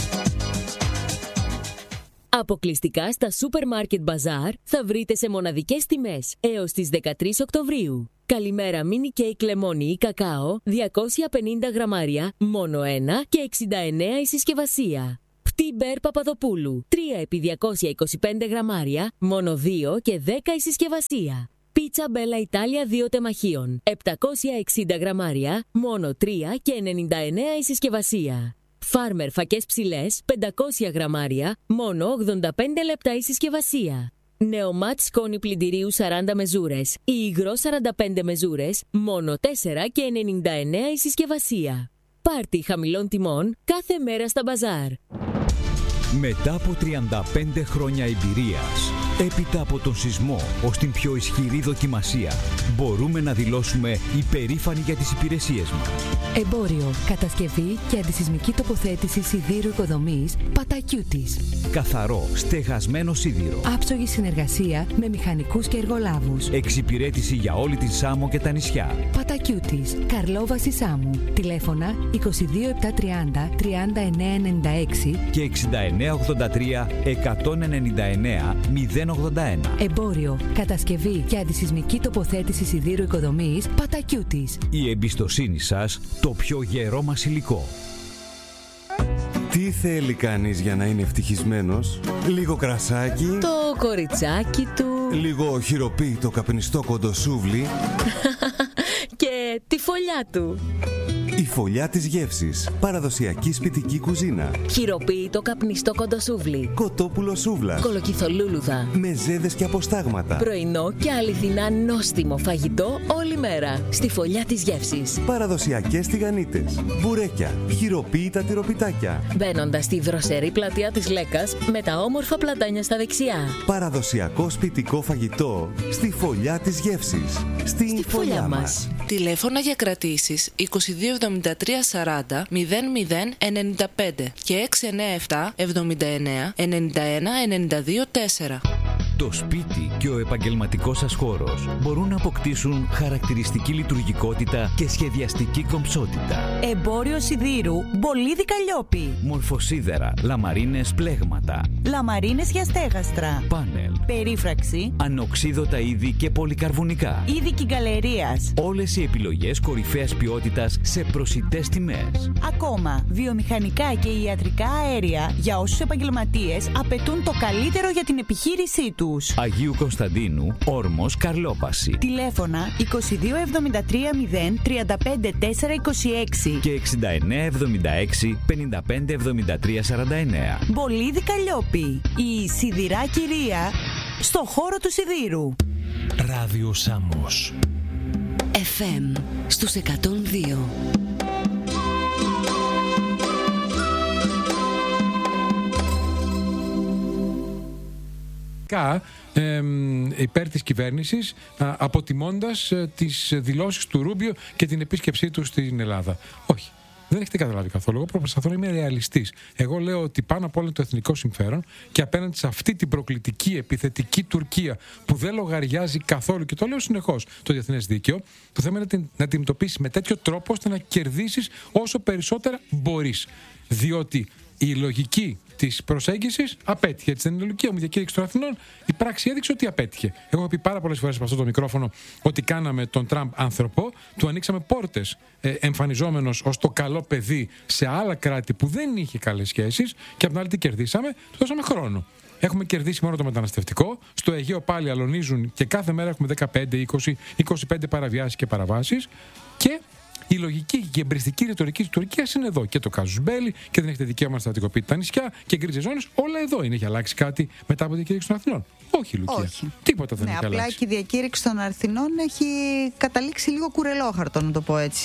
Αποκλειστικά στα Supermarket Bazaar θα βρείτε σε μοναδικές τιμές έως τις δεκατρείς Οκτωβρίου. Καλημέρα μίνι κέικ λεμόνι ή κακάο, διακόσια πενήντα γραμμάρια, μόνο ένα και εξήντα εννέα η συσκευασία. Πτήμπερ Παπαδοπούλου, τρία επί διακόσια είκοσι πέντε γραμμάρια, μόνο δύο και δέκα η συσκευασία. Πίτσα Μπέλα Ιτάλια δύο τεμαχίων, επτακόσια εξήντα γραμμάρια, μόνο τρία και ενενήντα εννέα η συσκευασία. Φάρμερ φακές ψηλές, πεντακόσια γραμμάρια, μόνο ογδόντα πέντε λεπτά η συσκευασία. Νεομάτ σκόνη πλυντηρίου σαράντα μεζούρες ή υγρό σαράντα πέντε μεζούρες, μόνο τέσσερα και ενενήντα εννέα η συσκευασία. Πάρτι χαμηλών τιμών κάθε μέρα στα μπαζάρ. Μετά από τριάντα πέντε χρόνια εμπειρίας, έπειτα από τον σεισμό ως την πιο ισχυρή δοκιμασία, μπορούμε να δηλώσουμε υπερήφανοι για τις υπηρεσίες μας. Εμπόριο, κατασκευή και αντισεισμική τοποθέτηση σιδήρου οικοδομής Πατακιούτης. Καθαρό, στεγασμένο σίδηρο. Άψογη συνεργασία με μηχανικούς και εργολάβους. Εξυπηρέτηση για όλη την Σάμο και τα νησιά. Πατακιούτης, Καρλόβαση Σάμου. Τηλέφωνα είκοσι δύο επτακόσια τριάντα τριάντα εννέα ενενήντα έξι και εξήντα εννέα ογδόντα τρία εκατόν ενενήντα εννέα μηδέν ογδόντα ένα. Εμπόριο, κατασκευή και αντισεισμική τοποθέτηση σιδήρου οικοδομής Πατακιούτης. Η εμπιστοσύνη σας, το πιο γερό μας υλικό. Τι θέλει κανείς για να είναι ευτυχισμένος? Λίγο κρασάκι, το κοριτσάκι του, λίγο χειροποίητο καπνιστό κοντοσούβλι και τη φωλιά του. Η φωλιά της γεύσης. Παραδοσιακή σπιτική κουζίνα. Χειροποίητο καπνιστό κοντοσούβλι. Κοτόπουλο σούβλας. Κολοκυθολούλουδα. Μεζέδες και αποστάγματα. Πρωινό και αληθινά νόστιμο φαγητό όλη μέρα. Στη φωλιά της γεύσης. Παραδοσιακές τηγανίτες. Μπουρέκια. Χειροποίητα τυροπιτάκια. Μπαίνοντας στη δροσερή πλατεία της Λέκας με τα όμορφα πλατάνια στα δεξιά. Παραδοσιακό σπιτικό φαγητό. Στη φωλιά της γεύσης. Στη, στη φωλιά μας. μας. Τηλέφωνα για κρατήσεις είκοσι δύο εβδομήντα τρία σαράντα μηδέν μηδέν ενενήντα πέντε και έξι εννέα επτά εβδομήντα εννέα ενενήντα ένα ενενήντα δύο τέσσερα. Το σπίτι και ο επαγγελματικός σας χώρος μπορούν να αποκτήσουν χαρακτηριστική λειτουργικότητα και σχεδιαστική κομψότητα. Εμπόριο σιδήρου Μπολίδι Καλλιόπη. Μορφοσίδερα, λαμαρίνες πλέγματα. Λαμαρίνες για στέγαστρα. Πάνελ. Περίφραξη. Ανοξίδωτα είδη και πολυκαρβουνικά. Είδη κυγκαλερίας. Όλες οι επιλογές κορυφαίας ποιότητας σε προσιτές τιμές. Ακόμα, βιομηχανικά και ιατρικά αέρια για όσους επαγγελματίες απαιτούν το καλύτερο για την επιχείρησή του. Αγίου Κωνσταντίνου, Όρμος, Καρλόπαση. Τηλέφωνα είκοσι δύο εβδομήντα τρία μηδέν τριάντα πέντε τέσσερα είκοσι έξι και εξήντα εννέα εβδομήντα έξι πενήντα πέντε εβδομήντα τρία σαράντα εννέα. Μπολίδι Καλλιόπη. Η σιδηρά κυρία στο χώρο του σιδήρου. Ράδιο Σάμος. εφ εμ στους εκατόν δύο. Ε, υπέρ της κυβέρνησης, α, αποτιμώντας ε, τις δηλώσεις του Ρούμπιο και την επίσκεψή του στην Ελλάδα. Όχι, δεν έχετε καταλάβει καθόλου. Εγώ προσπαθώ να είμαι ρεαλιστής. Εγώ λέω ότι πάνω απ' όλα είναι το εθνικό συμφέρον και απέναντι σε αυτή την προκλητική, επιθετική Τουρκία που δεν λογαριάζει καθόλου, και το λέω συνεχώς, το διεθνές δίκαιο, το θέμα είναι να την αντιμετωπίσεις με τέτοιο τρόπο ώστε να κερδίσεις όσο περισσότερα μπορείς. Διότι η λογική της προσέγγισης απέτυχε. Έτσι δεν είναι η λογική μου διακήρυξη των Αθηνών. Η πράξη έδειξε ότι απέτυχε. Εγώ έχω πει πάρα πολλές φορές από αυτό το μικρόφωνο ότι κάναμε τον Τραμπ άνθρωπο, του ανοίξαμε πόρτες ε, εμφανιζόμενος ως το καλό παιδί σε άλλα κράτη που δεν είχε καλές σχέσεις και απ' την άλλη τι κερδίσαμε, του δώσαμε χρόνο. Έχουμε κερδίσει μόνο το μεταναστευτικό. Στο Αιγαίο πάλι αλωνίζουν και κάθε μέρα έχουμε δεκαπέντε, είκοσι, είκοσι πέντε παραβιάσεις και παραβάσεις. Και η λογική και η εμπριστική ρητορική της Τουρκίας είναι εδώ. Και το κάζους μπέλι και δεν έχετε δικαίωμα να στρατικοποιείτε τα νησιά και γκρίζες ζώνες. Όλα εδώ είναι. Έχει αλλάξει κάτι μετά από τη διακήρυξη των Αθηνών? Όχι, Λουκία. Όχι. Τίποτα δεν ναι, έχει απλά αλλάξει. Και η διακήρυξη των Αθηνών έχει καταλήξει λίγο κουρελόχαρτο, να το πω έτσι.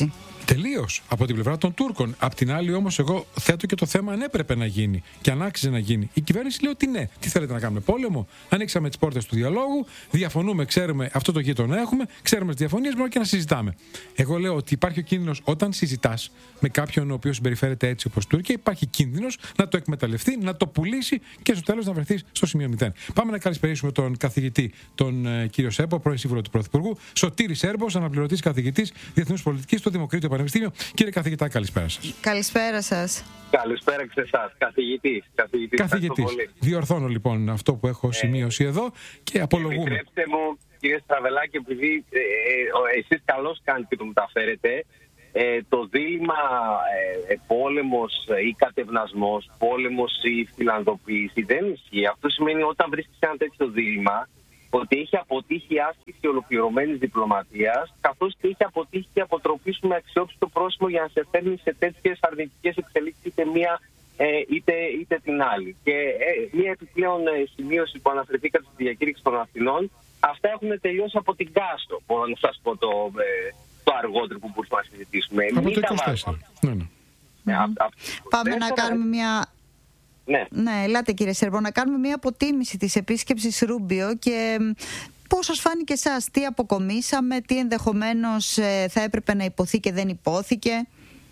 Τελείως από την πλευρά των Τούρκων. Απ' την άλλη, όμως, εγώ θέτω και το θέμα αν έπρεπε να γίνει και αν άξιζε να γίνει. Η κυβέρνηση λέει ότι ναι. Τι θέλετε να κάνουμε, πόλεμο? Ανοίξαμε τις πόρτες του διαλόγου, διαφωνούμε, ξέρουμε αυτό το γείτονα έχουμε, ξέρουμε τις διαφωνίες, μπορούμε και να συζητάμε. Εγώ λέω ότι υπάρχει ο κίνδυνος όταν συζητάς με κάποιον ο οποίος συμπεριφέρεται έτσι όπως Τουρκία, υπάρχει κίνδυνος να το εκμεταλλευτεί, να το πουλήσει και στο τέλος να βρεθείς στο σημείο μηδέν. Πάμε να καλησπερίσουμε τον καθηγητή, τον ε, κύριο Σέρμπο, πρώην σύμβουλο του Πρωθυπουργού, Σωτήρη Σέρμπος, αναπληρωτής καθηγητής Διεθνούς Πολιτικής στο Δημοκρίτιο Πανεπιστήμιο. Κύριε καθηγητά, καλησπέρα σας. Καλησπέρα σας. Καλησπέρα και σε εσάς. Καθηγητής. Καθηγητής. Καθηγητής. Διορθώνω λοιπόν αυτό που έχω σημείωση ε, εδώ και απολογούμε. Επιτρέψτε μου, κύριε Στραβελάκη, επειδή ε, ε, εσείς καλώς κάνετε και το μεταφέρετε, ε, το δίλημμα ε, πόλεμος ή κατευνασμός, πόλεμος ή φιλανδοποίηση δεν ισχύει. Αυτό σημαίνει όταν βρίσκεις ένα τέτοιο δίλημμα, ότι έχει αποτύχει η άσκηση ολοκληρωμένης διπλωματίας, καθώς και έχει αποτύχει η αποτροπή σου με αξιόπιστο πρόσημο για να σε φέρνει σε τέτοιες αρνητικές εξελίξεις είτε μία ε, είτε, είτε την άλλη. Και ε, μία επιπλέον ε, σημείωση που αναφερθήκατε στη διακήρυξη των Αθηνών, αυτά έχουν τελειώσει από την Κάστο. Μπορώ να σας πω το, ε, το αργότερο που μπορούμε να συζητήσουμε. Από το είκοσι τέσσερα. Ναι, ναι. Mm-hmm. Α, α, Πάμε να κάνουμε μια... Ναι. ναι, ελάτε κύριε Σέρμπο, να κάνουμε μια αποτίμηση της επίσκεψης Ρούμπιο και πώς σας φάνηκε εσάς, τι αποκομίσαμε, τι ενδεχομένως ε, θα έπρεπε να υποθεί και δεν υπόθηκε.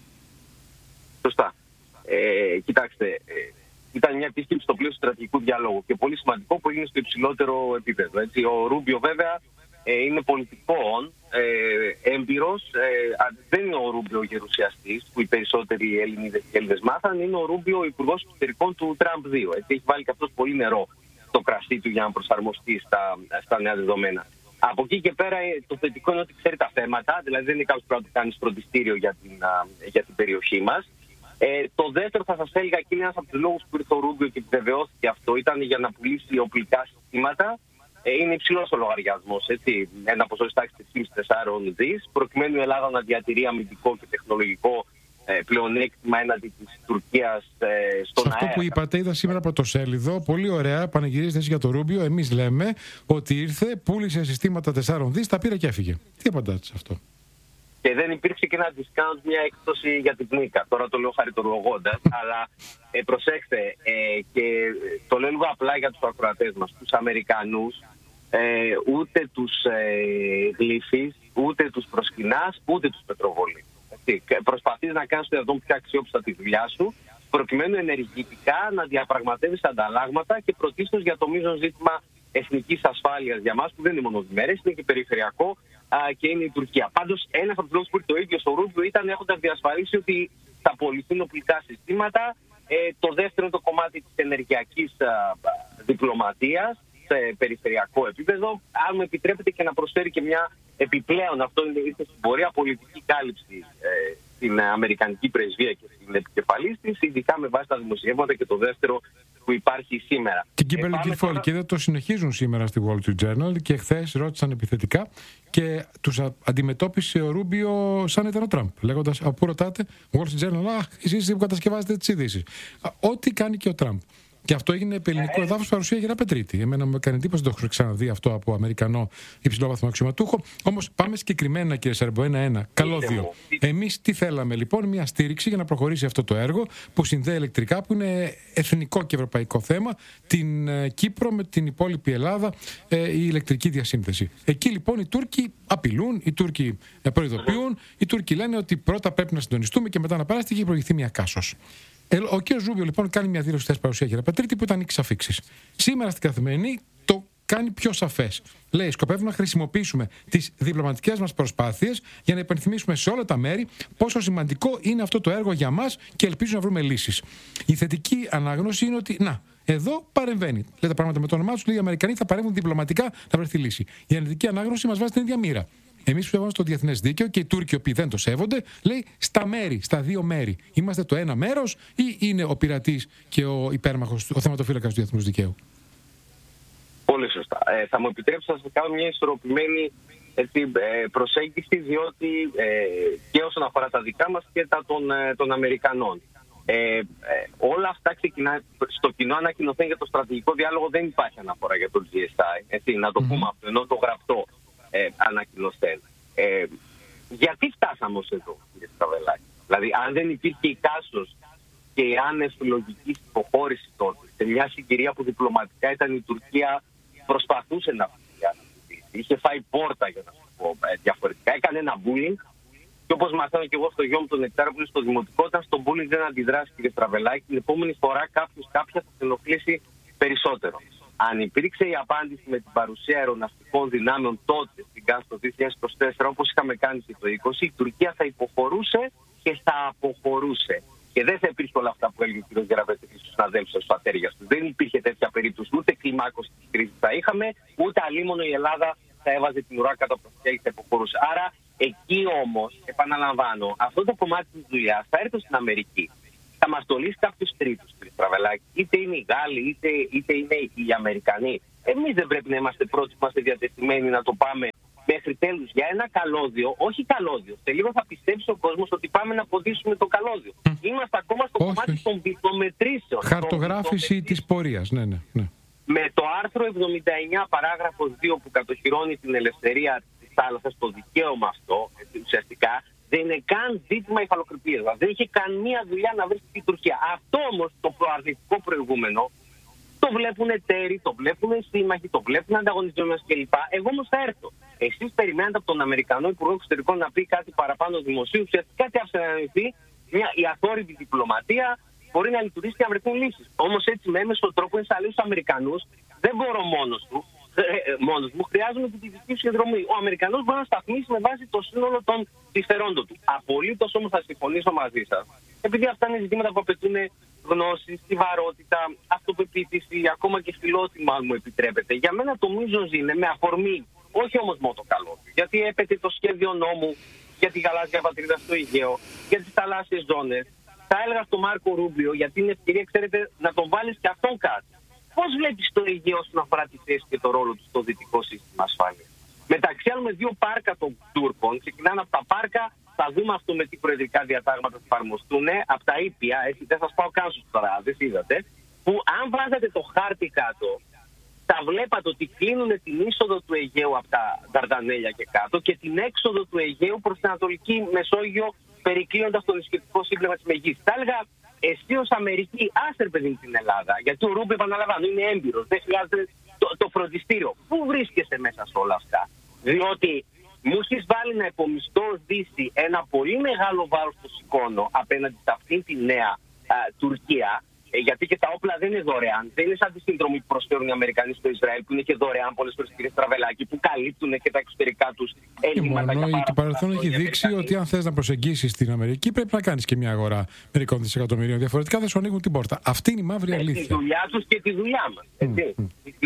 Σωστά. Ε, κοιτάξτε, ε, ήταν μια επίσκεψη στο πλαίσιο στρατηγικού διαλόγου και πολύ σημαντικό που έγινε στο υψηλότερο επίπεδο. Έτσι. Ο Ρούμπιο βέβαια ε, είναι πολιτικών, ε, έμπειρος, ε, δεν είναι ο Ρούμπιο ο γερουσιαστής που οι περισσότεροι Ελληνίδες και Έλληνες μάθαν, είναι ο Ρούμπιο ο υπουργός εξωτερικών του Τραμπ δύο. Έτσι, έχει βάλει και αυτός πολύ νερό στο κρασί του για να προσαρμοστεί στα, στα νέα δεδομένα. Από εκεί και πέρα το θετικό είναι ότι ξέρει τα θέματα, δηλαδή δεν είναι κάποιος που πρέπει να κάνει φροντιστήριο για την, για την περιοχή μας. Ε, το δεύτερο θα σας έλεγα και είναι ένας από τους λόγους που ήρθε ο Ρούμπιο και επιβεβαιώθηκε αυτό, ήταν για να πουλήσει οπλικά συστήματα. Ε, είναι υψηλός ο λογαριασμός, έτσι, ένα ποσό της τάξης τρία με τέσσερα δις, προκειμένου η Ελλάδα να διατηρεί αμυντικό και τεχνολογικό ε, πλεονέκτημα έναντι της Τουρκίας ε, στον αέρα. Σε αυτό που είπατε, είδα σήμερα πρωτοσέλιδο, πολύ ωραία, πανηγυρίζετε εσείς για το Ρούμπιο. Εμείς λέμε ότι ήρθε, πούλησε συστήματα τέσσερα δις, τα πήρε και έφυγε. Τι απαντάτε σε αυτό? Και δεν υπήρξε και ένα discount, μια έκπτωση για την Νίκα. Τώρα το λέω χαριτολογώντας, αλλά ε, προσέξτε, ε, και το λέω λίγο απλά για τους ακροατές μας, τους Αμερικανούς, ε, ούτε τους ε, γλύφεις, ούτε τους προσκυνάς, ούτε τους πετροβολείς. Προσπαθείς να κάνεις το δυνατόν πιο αξιόπιστα τη δουλειά σου, προκειμένου ενεργητικά να διαπραγματεύεις ανταλλάγματα και πρωτίστως για το μείζον ζήτημα εθνικής ασφάλειας για μας, που δεν είναι μόνο διμερές, είναι και περιφερειακό α, και είναι η Τουρκία. Πάντως, ένας από τους λόγους που ήρθε το ίδιο στο Ρούμπιο ήταν έχοντας διασφαλίσει ότι θα απολυθούν οπλικά συστήματα. Ε, το δεύτερο είναι το κομμάτι της ενεργειακής α, διπλωματίας σε περιφερειακό επίπεδο. Αν μου επιτρέπετε και να προσφέρει και μια επιπλέον, αυτό είναι ήρθε στην πορεία, πολιτική κάλυψη ε, στην Αμερικανική πρεσβεία και στην επικεφαλής της, ειδικά με βάση τα δημοσιεύματα και το δεύτερο που υπάρχει σήμερα. Και Κίμπερλι Κιλφόλ, και δεν το συνεχίζουν σήμερα στη Wall Street Journal και χθες ρώτησαν επιθετικά και τους αντιμετώπισε ο Ρούμπιο σαν ήταν ο Τραμπ. Λέγοντας, από πού ρωτάτε, Wall Street Journal, αχ, εσείς που κατασκευάζετε τις ειδήσεις. Ό,τι κάνει και ο Τραμπ. Και αυτό έγινε ελληνικό εδάφος παρουσία Γεραπετρίτη. Εμένα μου έκανε εντύπωση, δεν το έχω ξαναδεί αυτό από Αμερικανό υψηλόβαθμο αξιωματούχο. Όμως πάμε συγκεκριμένα, κύριε Σέρμπο, ένα-ένα. Καλώδιο. Εμείς τι θέλαμε λοιπόν, μια στήριξη για να προχωρήσει αυτό το έργο που συνδέει ηλεκτρικά, που είναι εθνικό και ευρωπαϊκό θέμα, την Κύπρο με την υπόλοιπη Ελλάδα, η ηλεκτρική διασύνδεση. Εκεί λοιπόν οι Τούρκοι απειλούν, οι Τούρκοι προειδοποιούν, οι Τούρκοι λένε ότι πρώτα πρέπει να συντονιστούμε και μετά να περάσει και έχει προηγηθεί μια κάσος. Ο κ. Ρούμπιο λοιπόν κάνει μια δήλωση χθες παρουσία Γεραπετρίτη που ήταν νίκης αφίξης. Σήμερα στην Καθημερινή το κάνει πιο σαφές. Λέει: σκοπεύουμε να χρησιμοποιήσουμε τις διπλωματικές μας προσπάθειες για να υπενθυμίσουμε σε όλα τα μέρη πόσο σημαντικό είναι αυτό το έργο για μας και ελπίζω να βρούμε λύσεις. Η θετική ανάγνωση είναι ότι, να, εδώ παρεμβαίνει. Λέει τα πράγματα με το όνομά του, λέει: οι Αμερικανοί θα παρέμβουν διπλωματικά να βρεθεί λύση. Η αρνητική ανάγνωση μας βάζει την ίδια μοίρα. Εμείς πιστεύουμε στο διεθνές δίκαιο και οι Τούρκοι, οι οποίοι δεν το σέβονται, λέει στα μέρη, στα δύο μέρη. Είμαστε το ένα μέρος ή είναι ο πειρατής και ο υπέρμαχος, ο θεματοφύλακας του διεθνούς δικαίου? Πολύ σωστά. Ε, θα μου επιτρέψετε να σας κάνω μια ισορροπημένη έτσι, προσέγγιση, διότι ε, και όσον αφορά τα δικά μας και τα των, των Αμερικανών. Ε, ε, όλα αυτά ξεκινά, στο κοινό ανακοινωθέν για το στρατηγικό διάλογο δεν υπάρχει αναφορά για το τζι ες άι. Έτσι, να το mm-hmm. πούμε αυτό, ενώ το γραπτό ε, ανακοινωθέν. Ε, γιατί φτάσαμε ως εδώ, κύριε Σταυράκη? αν δεν υπήρχε η κάσος και η άνευ λογικής υποχώρηση τότε, σε μια συγκυρία που διπλωματικά ήταν η Τουρκία προσπαθούσε να φύγει, είχε φάει πόρτα, για να σου πω διαφορετικά, έκανε ένα bullying. Και όπως μαθαίνω και εγώ στο γιο μου τον Νεκτάριο που είναι στο δημοτικό, όταν στο bullying δεν αντιδράσει, κύριε Στραβελάκη, την επόμενη φορά κάποιος κάποια θα σε ενοχλήσει περισσότερο. Αν υπήρξε η απάντηση με την παρουσία αεροναυτικών δυνάμεων τότε στην ΚΑΣ το δύο χιλιάδες είκοσι τέσσερα, όπως είχαμε κάνει και το είκοσι, η Τουρκία θα υποχωρούσε και θα αποχωρούσε. Και δεν θα υπήρχε όλα αυτά που έλεγε ο κ. Γεραπετρής στους συναδέλφους του Ατέριας του. Δεν υπήρχε τέτοια περίπτωση, ούτε κλιμάκωση της κρίσης θα είχαμε, ούτε αλίμονο η Ελλάδα θα έβαζε την ουρά κάτω από τα αυτιά και θα υποχωρούσε. Άρα εκεί όμως, επαναλαμβάνω, αυτό το κομμάτι της δουλειάς θα έρθει στην Αμερική. Θα μας το λύσει κάποιος τρίτος, κ. Στραβελάκη. Είτε είναι οι Γάλλοι, είτε, είτε είναι οι Αμερικανοί. Εμείς δεν πρέπει να είμαστε πρώτοι που είμαστε διατεθειμένοι να το πάμε μέχρι τέλους για ένα καλώδιο, όχι καλώδιο. Σε λίγο θα πιστέψει ο κόσμος ότι πάμε να ποδήσουμε το καλώδιο. Mm. Είμαστε ακόμα στο όχι, κομμάτι όχι. των βιτομετρήσεων. Χαρτογράφηση της πορείας, ναι, ναι, ναι. Με το άρθρο εβδομήντα εννιά παράγραφος δύο που κατοχυρώνει την ελευθερία της θάλασσας, το δικαίωμα αυτό, ουσιαστικά, δεν είναι καν ζήτημα υφαλοκρηπίας. Δεν είχε καμία δουλειά να βρει στην Τουρκία. Αυτό όμως το προαρνητικό προηγούμενο το βλέπουν εταίροι, το βλέπουν σύμμαχοι, το βλέπουν ανταγωνιστές κλπ. Εγώ όμως θα έρθω. Εσείς περιμένετε από τον Αμερικανό Υπουργό Εξωτερικών να πει κάτι παραπάνω δημοσίου, ουσιαστικά τι άφησε να ανοιχθεί, μια η αθόρυβη διπλωματία μπορεί να λειτουργήσει και να βρεθούν λύσεις. Όμως έτσι με έμεσο τρόπο είναι σαν τους Αμερικανούς, δεν μπορώ μόνος του. Μόνος μου, χρειάζομαι τη δική του συνδρομή. Ο Αμερικανός μπορεί να σταθμίσει με βάση το σύνολο των συμφερόντων του. Απολύτως όμως θα συμφωνήσω μαζί σας. Επειδή αυτά είναι ζητήματα που απαιτούν γνώση, στιβαρότητα, αυτοπεποίθηση, ακόμα και φιλότιμα, αν μου επιτρέπετε. Για μένα το μείζον είναι με αφορμή, όχι όμως μόνο το καλό. Γιατί έπεται το σχέδιο νόμου για τη γαλάζια πατρίδα στο Αιγαίο, για τις θαλάσσιες ζώνες. Θα έλεγα στον Μάρκο Ρούμπιο, γιατί είναι ευκαιρία, ξέρετε, να τον βάλεις και αυτόν κάτι. Πώς βλέπεις το Αιγαίο όσον αφορά τη θέση και το ρόλο του στο δυτικό σύστημα ασφάλειας? Μεταξύ άλλων, με δύο πάρκα των Τούρκων, ξεκινάνε από τα πάρκα, θα δούμε αυτό με τι προεδρικά διατάγματα θα εφαρμοστούν, από τα ήπια, έτσι, δεν σας πάω καν στους παράδες, είδατε, που αν βάζατε το χάρτη κάτω, θα βλέπατε ότι κλείνουν την είσοδο του Αιγαίου από τα Δαρδανέλια και κάτω και την έξοδο του Αιγαίου προς την Ανατολική Μεσόγειο, περικλείοντας το νησιωτικό σύμπλεγμα της Μεγής. Θα έλεγα, εσύ ως Αμερική, άσε παιδί την Ελλάδα, γιατί ο Ρούμπι, επαναλαμβάνω, είναι έμπειρος, δεν χρειάζεται το, το φροντιστήριο. Πού βρίσκεσαι μέσα σε όλα αυτά? Διότι μου έχεις βάλει να υπομισθώ ως Δύση ένα πολύ μεγάλο βάρος στο σηκώνω απέναντι σε αυτήν τη νέα α, Τουρκία. Ε, γιατί και τα όπλα δεν είναι δωρεάν. Δεν είναι σαν τη συνδρομή που προσφέρουν οι Αμερικανοί στο Ισραήλ, που είναι και δωρεάν πολλές φορές, κύριε Στραβελάκη, που καλύπτουν και τα εξωτερικά τους έλλειμματα. Και μόνο το παρελθόν έχει δείξει ότι αν θες να προσεγγίσεις την Αμερική, πρέπει να κάνεις και μια αγορά μερικών δισεκατομμυρίων. Διαφορετικά δεν σου ανοίγουν την πόρτα. Αυτή είναι η μαύρη αλήθεια. Τη δουλειά τους και τη δουλειά μας. Mm.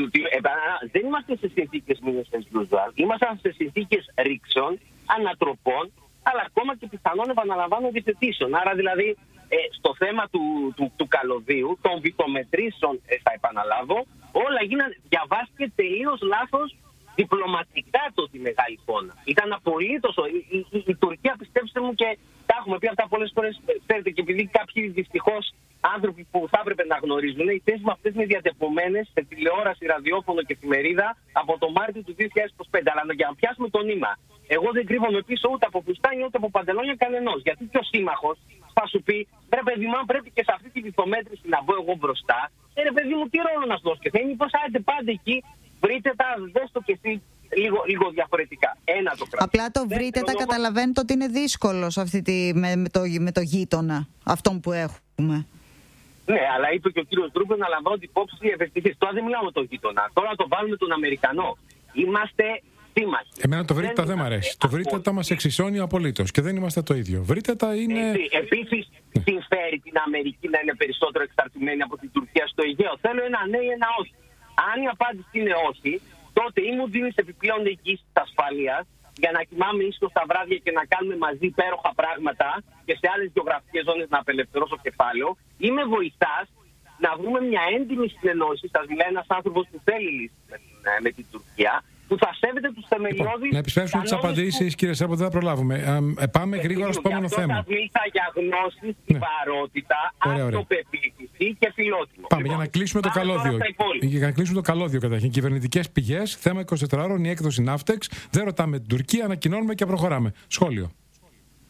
Δεν είμαστε σε συνθήκες μήνες usual. Είμαστε σε συνθήκες ρήξεων, ανατροπών, αλλά ακόμα και πιθανόν, επαναλαμβάνω, διευθετήσεων. Άρα δηλαδή. Ε, στο θέμα του, του, του καλωδίου, των βιτομετρήσεων, ε, θα επαναλάβω, όλα γίνανε, διαβάστηκε τελείως λάθος διπλωματικά το τη μεγάλη εικόνα. Ήταν απολύτως, η, η, η, η Τουρκία, πιστέψτε μου, και τα έχουμε πει αυτά πολλές φορές, ξέρετε, και επειδή κάποιοι δυστυχώς άνθρωποι που θα έπρεπε να γνωρίζουν, οι θέσεις με αυτές είναι διατυπωμένες σε τηλεόραση, ραδιόφωνο και εφημερίδα από το Μάρτιο του δύο χιλιάδες είκοσι πέντε. Αλλά για να πιάσουμε το νήμα, εγώ δεν κρύβομαι πίσω ούτε από φουστάνια ούτε από παντελόνια κανενός. Γιατί και ο σύμμαχος θα σου πει, ρε παιδί μου, αν πρέπει και σε αυτή τη βιτομέτρηση να μπω εγώ μπροστά, ε, ρε παιδί μου, τι ρόλο να σου δώσω? Και θα είναι πως άντε πάντα εκεί, βρείτε τα, δες το και εσύ λίγο, λίγο διαφορετικά. Ένα το κρατώ. Απλά το βρείτε τα, καταλαβαίνετε ότι είναι δύσκολο σε αυτή τη, με, με, το, με το γείτονα αυτόν που έχουμε. Ναι, αλλά είπε και ο κύριος Ντρούμπερ να λαμβάνω την υπόψη ευαισθητής. Τώρα δεν μιλάμε τον γείτονα. Τώρα το βάλουμε τον Αμερικανό. Είμαστε σύμμαχοι. Εμένα το βρείτε τα δεν μ' αρέσει. Το βρείτε τα μας εξισώνει απολύτως και δεν είμαστε το ίδιο. Βρείτε τα είναι. Επίσης, συμφέρει την Αμερική να είναι περισσότερο εξαρτημένη από την Τουρκία στο Αιγαίο? Θέλω ένα ναι ή ένα όχι. Αν η απάντηση είναι όχι, τότε ή μου δίνεις επιπλέον εγγύηση της ασφαλείας για να κοιμάμε ίσως τα βράδια και να κάνουμε μαζί υπέροχα πράγματα και σε άλλες γεωγραφικές ζώνες να απελευθερώσω κεφάλαιο, ή με βοηθάς να βρούμε μια έντιμη συνεννόηση. Σας μιλάει ένας άνθρωπος που θέλει λύση με την, με την Τουρκία, που θα σέβεται τους θεμελιώδεις. Λοιπόν, να επισπεύσουμε τις απαντήσεις, που... κύριε Σέρπο, δεν θα προλάβουμε. Ε, πάμε ε, γρήγορα στο επόμενο θέμα. Θα μίλησα για γνώση, στιβαρότητα, ναι. αυτοπεποίθηση και φιλότιμο. Πάμε λοιπόν, για να κλείσουμε το καλώδιο. Για να κλείσουμε το καλώδιο καταρχήν. Κυβερνητικές πηγές, θέμα είκοσι τέσσερα ώρων, η έκδοση Ναύτεξ. Δεν ρωτάμε την Τουρκία, ανακοινώνουμε και προχωράμε. Σχόλιο.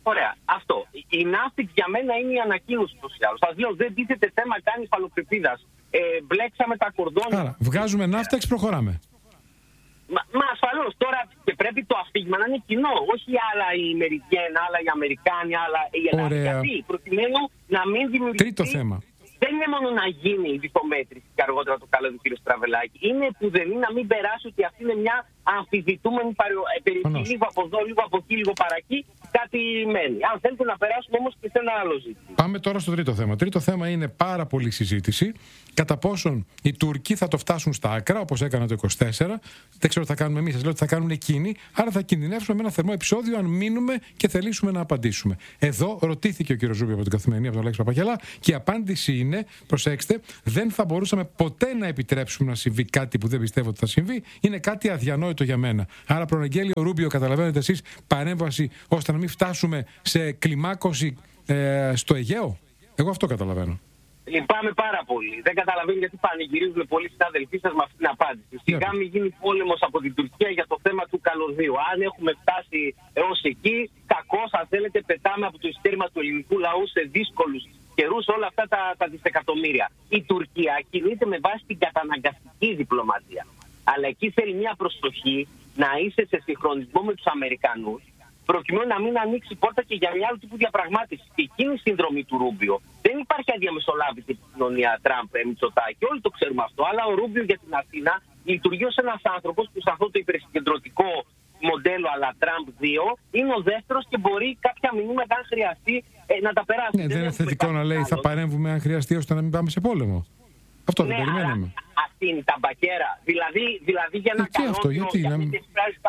Ωραία. Αυτό. Η ναύτηξη για μένα είναι η ανακοίνωση του άλλου. Σας λέω, δεν τίθεται θέμα καν υφαλοκρηπίδας. Ε, μπλέξαμε τα κορδόνια. Άρα, βγάζουμε ναύταξ, προχωράμε. Μα, μα ασφαλώς τώρα και πρέπει το αφήγημα να είναι κοινό. Όχι άλλα οι Μερικένα, άλλα οι Αμερικάνοι, άλλα οι Ελλάδες. Γιατί προκειμένου να μην δημιουργηθεί. Τρίτο θέμα. Δεν είναι μόνο να γίνει η διθομέτρηση και αργότερα το καλό του κ. Στραβελάκη. Είναι πουδενή να μην περάσει ότι αυτή είναι μια αμφισβητούμενη περιοχή. Λίγο από εδώ, λίγο από εκεί, λίγο παρακεί. Κάτι μένει. Αν θέλετε να περάσουμε όμως και σε ένα άλλο ζήτημα. Πάμε τώρα στο τρίτο θέμα. Τρίτο θέμα είναι πάρα πολύ συζήτηση. Κατά πόσον οι Τούρκοι θα το φτάσουν στα άκρα, όπως έκανα το είκοσι τέσσερα. Δεν ξέρω τι θα κάνουμε εμείς. Σας λέω ότι θα κάνουν εκείνοι. Άρα θα κινδυνεύσουμε με ένα θερμό επεισόδιο αν μείνουμε και θελήσουμε να απαντήσουμε. Εδώ ρωτήθηκε ο κ. Ζούμπη από την Καθημερινή, από τον Αλέξη Παπαγιαλά, και η απάντηση είναι, προσέξτε, δεν θα μπορούσαμε ποτέ να επιτρέψουμε να συμβεί κάτι που δεν πιστεύω ότι θα συμβεί. Είναι κάτι αδιανόητο για μένα. Άρα προαναγγέλει ο Ρούμπιο, καταλαβαίνετε εσείς, παρέμβαση ώστε να μην φτάσουμε σε κλιμάκωση ε, στο Αιγαίο. Εγώ αυτό καταλαβαίνω. Λυπάμαι πάρα πολύ. Δεν καταλαβαίνω γιατί πανηγυρίζουν πολλοί συνάδελφοί σας με αυτή την απάντηση. Σιγά μην γίνει πόλεμος από την Τουρκία για το θέμα του καλωδίου. Αν έχουμε φτάσει έως εκεί, κακώς, αν θέλετε, πετάμε από το ειστέρημα του ελληνικού λαού σε δύσκολους καιρούς όλα αυτά τα, τα δισεκατομμύρια. Η Τουρκία κινείται με βάση την καταναγκαστική διπλωματία. Αλλά εκεί θέλει μια προσοχή να είσαι σε συγχρονισμό με τους Αμερικανούς, προκειμένου να μην ανοίξει πόρτα και για μια άλλου τύπου διαπραγμάτευση. Και εκείνη η συνδρομή του Ρούμπιο. Δεν υπάρχει αδιαμεσολάβητη επικοινωνία Τραμπ-Μητσοτάκη. Όλοι το ξέρουμε αυτό. Αλλά ο Ρούμπιο για την Αθήνα λειτουργεί ως ένας άνθρωπος που σε αυτό το υπερσυγκεντρωτικό μοντέλο αλλά Τραμπ δύο είναι ο δεύτερος και μπορεί κάποια μηνύματα αν χρειαστεί ε, να τα περάσει. Ναι, δεν είναι θετικό να λέει θα παρέμβουμε αν χρειαστεί ώστε να μην πάμε σε πόλεμο. Αυτό ναι, δεν περιμέναμε. Αυτή είναι η ταμπακέρα. Δηλαδή, δηλαδή για να κάνουμε. Αυτό, γιατί να μην.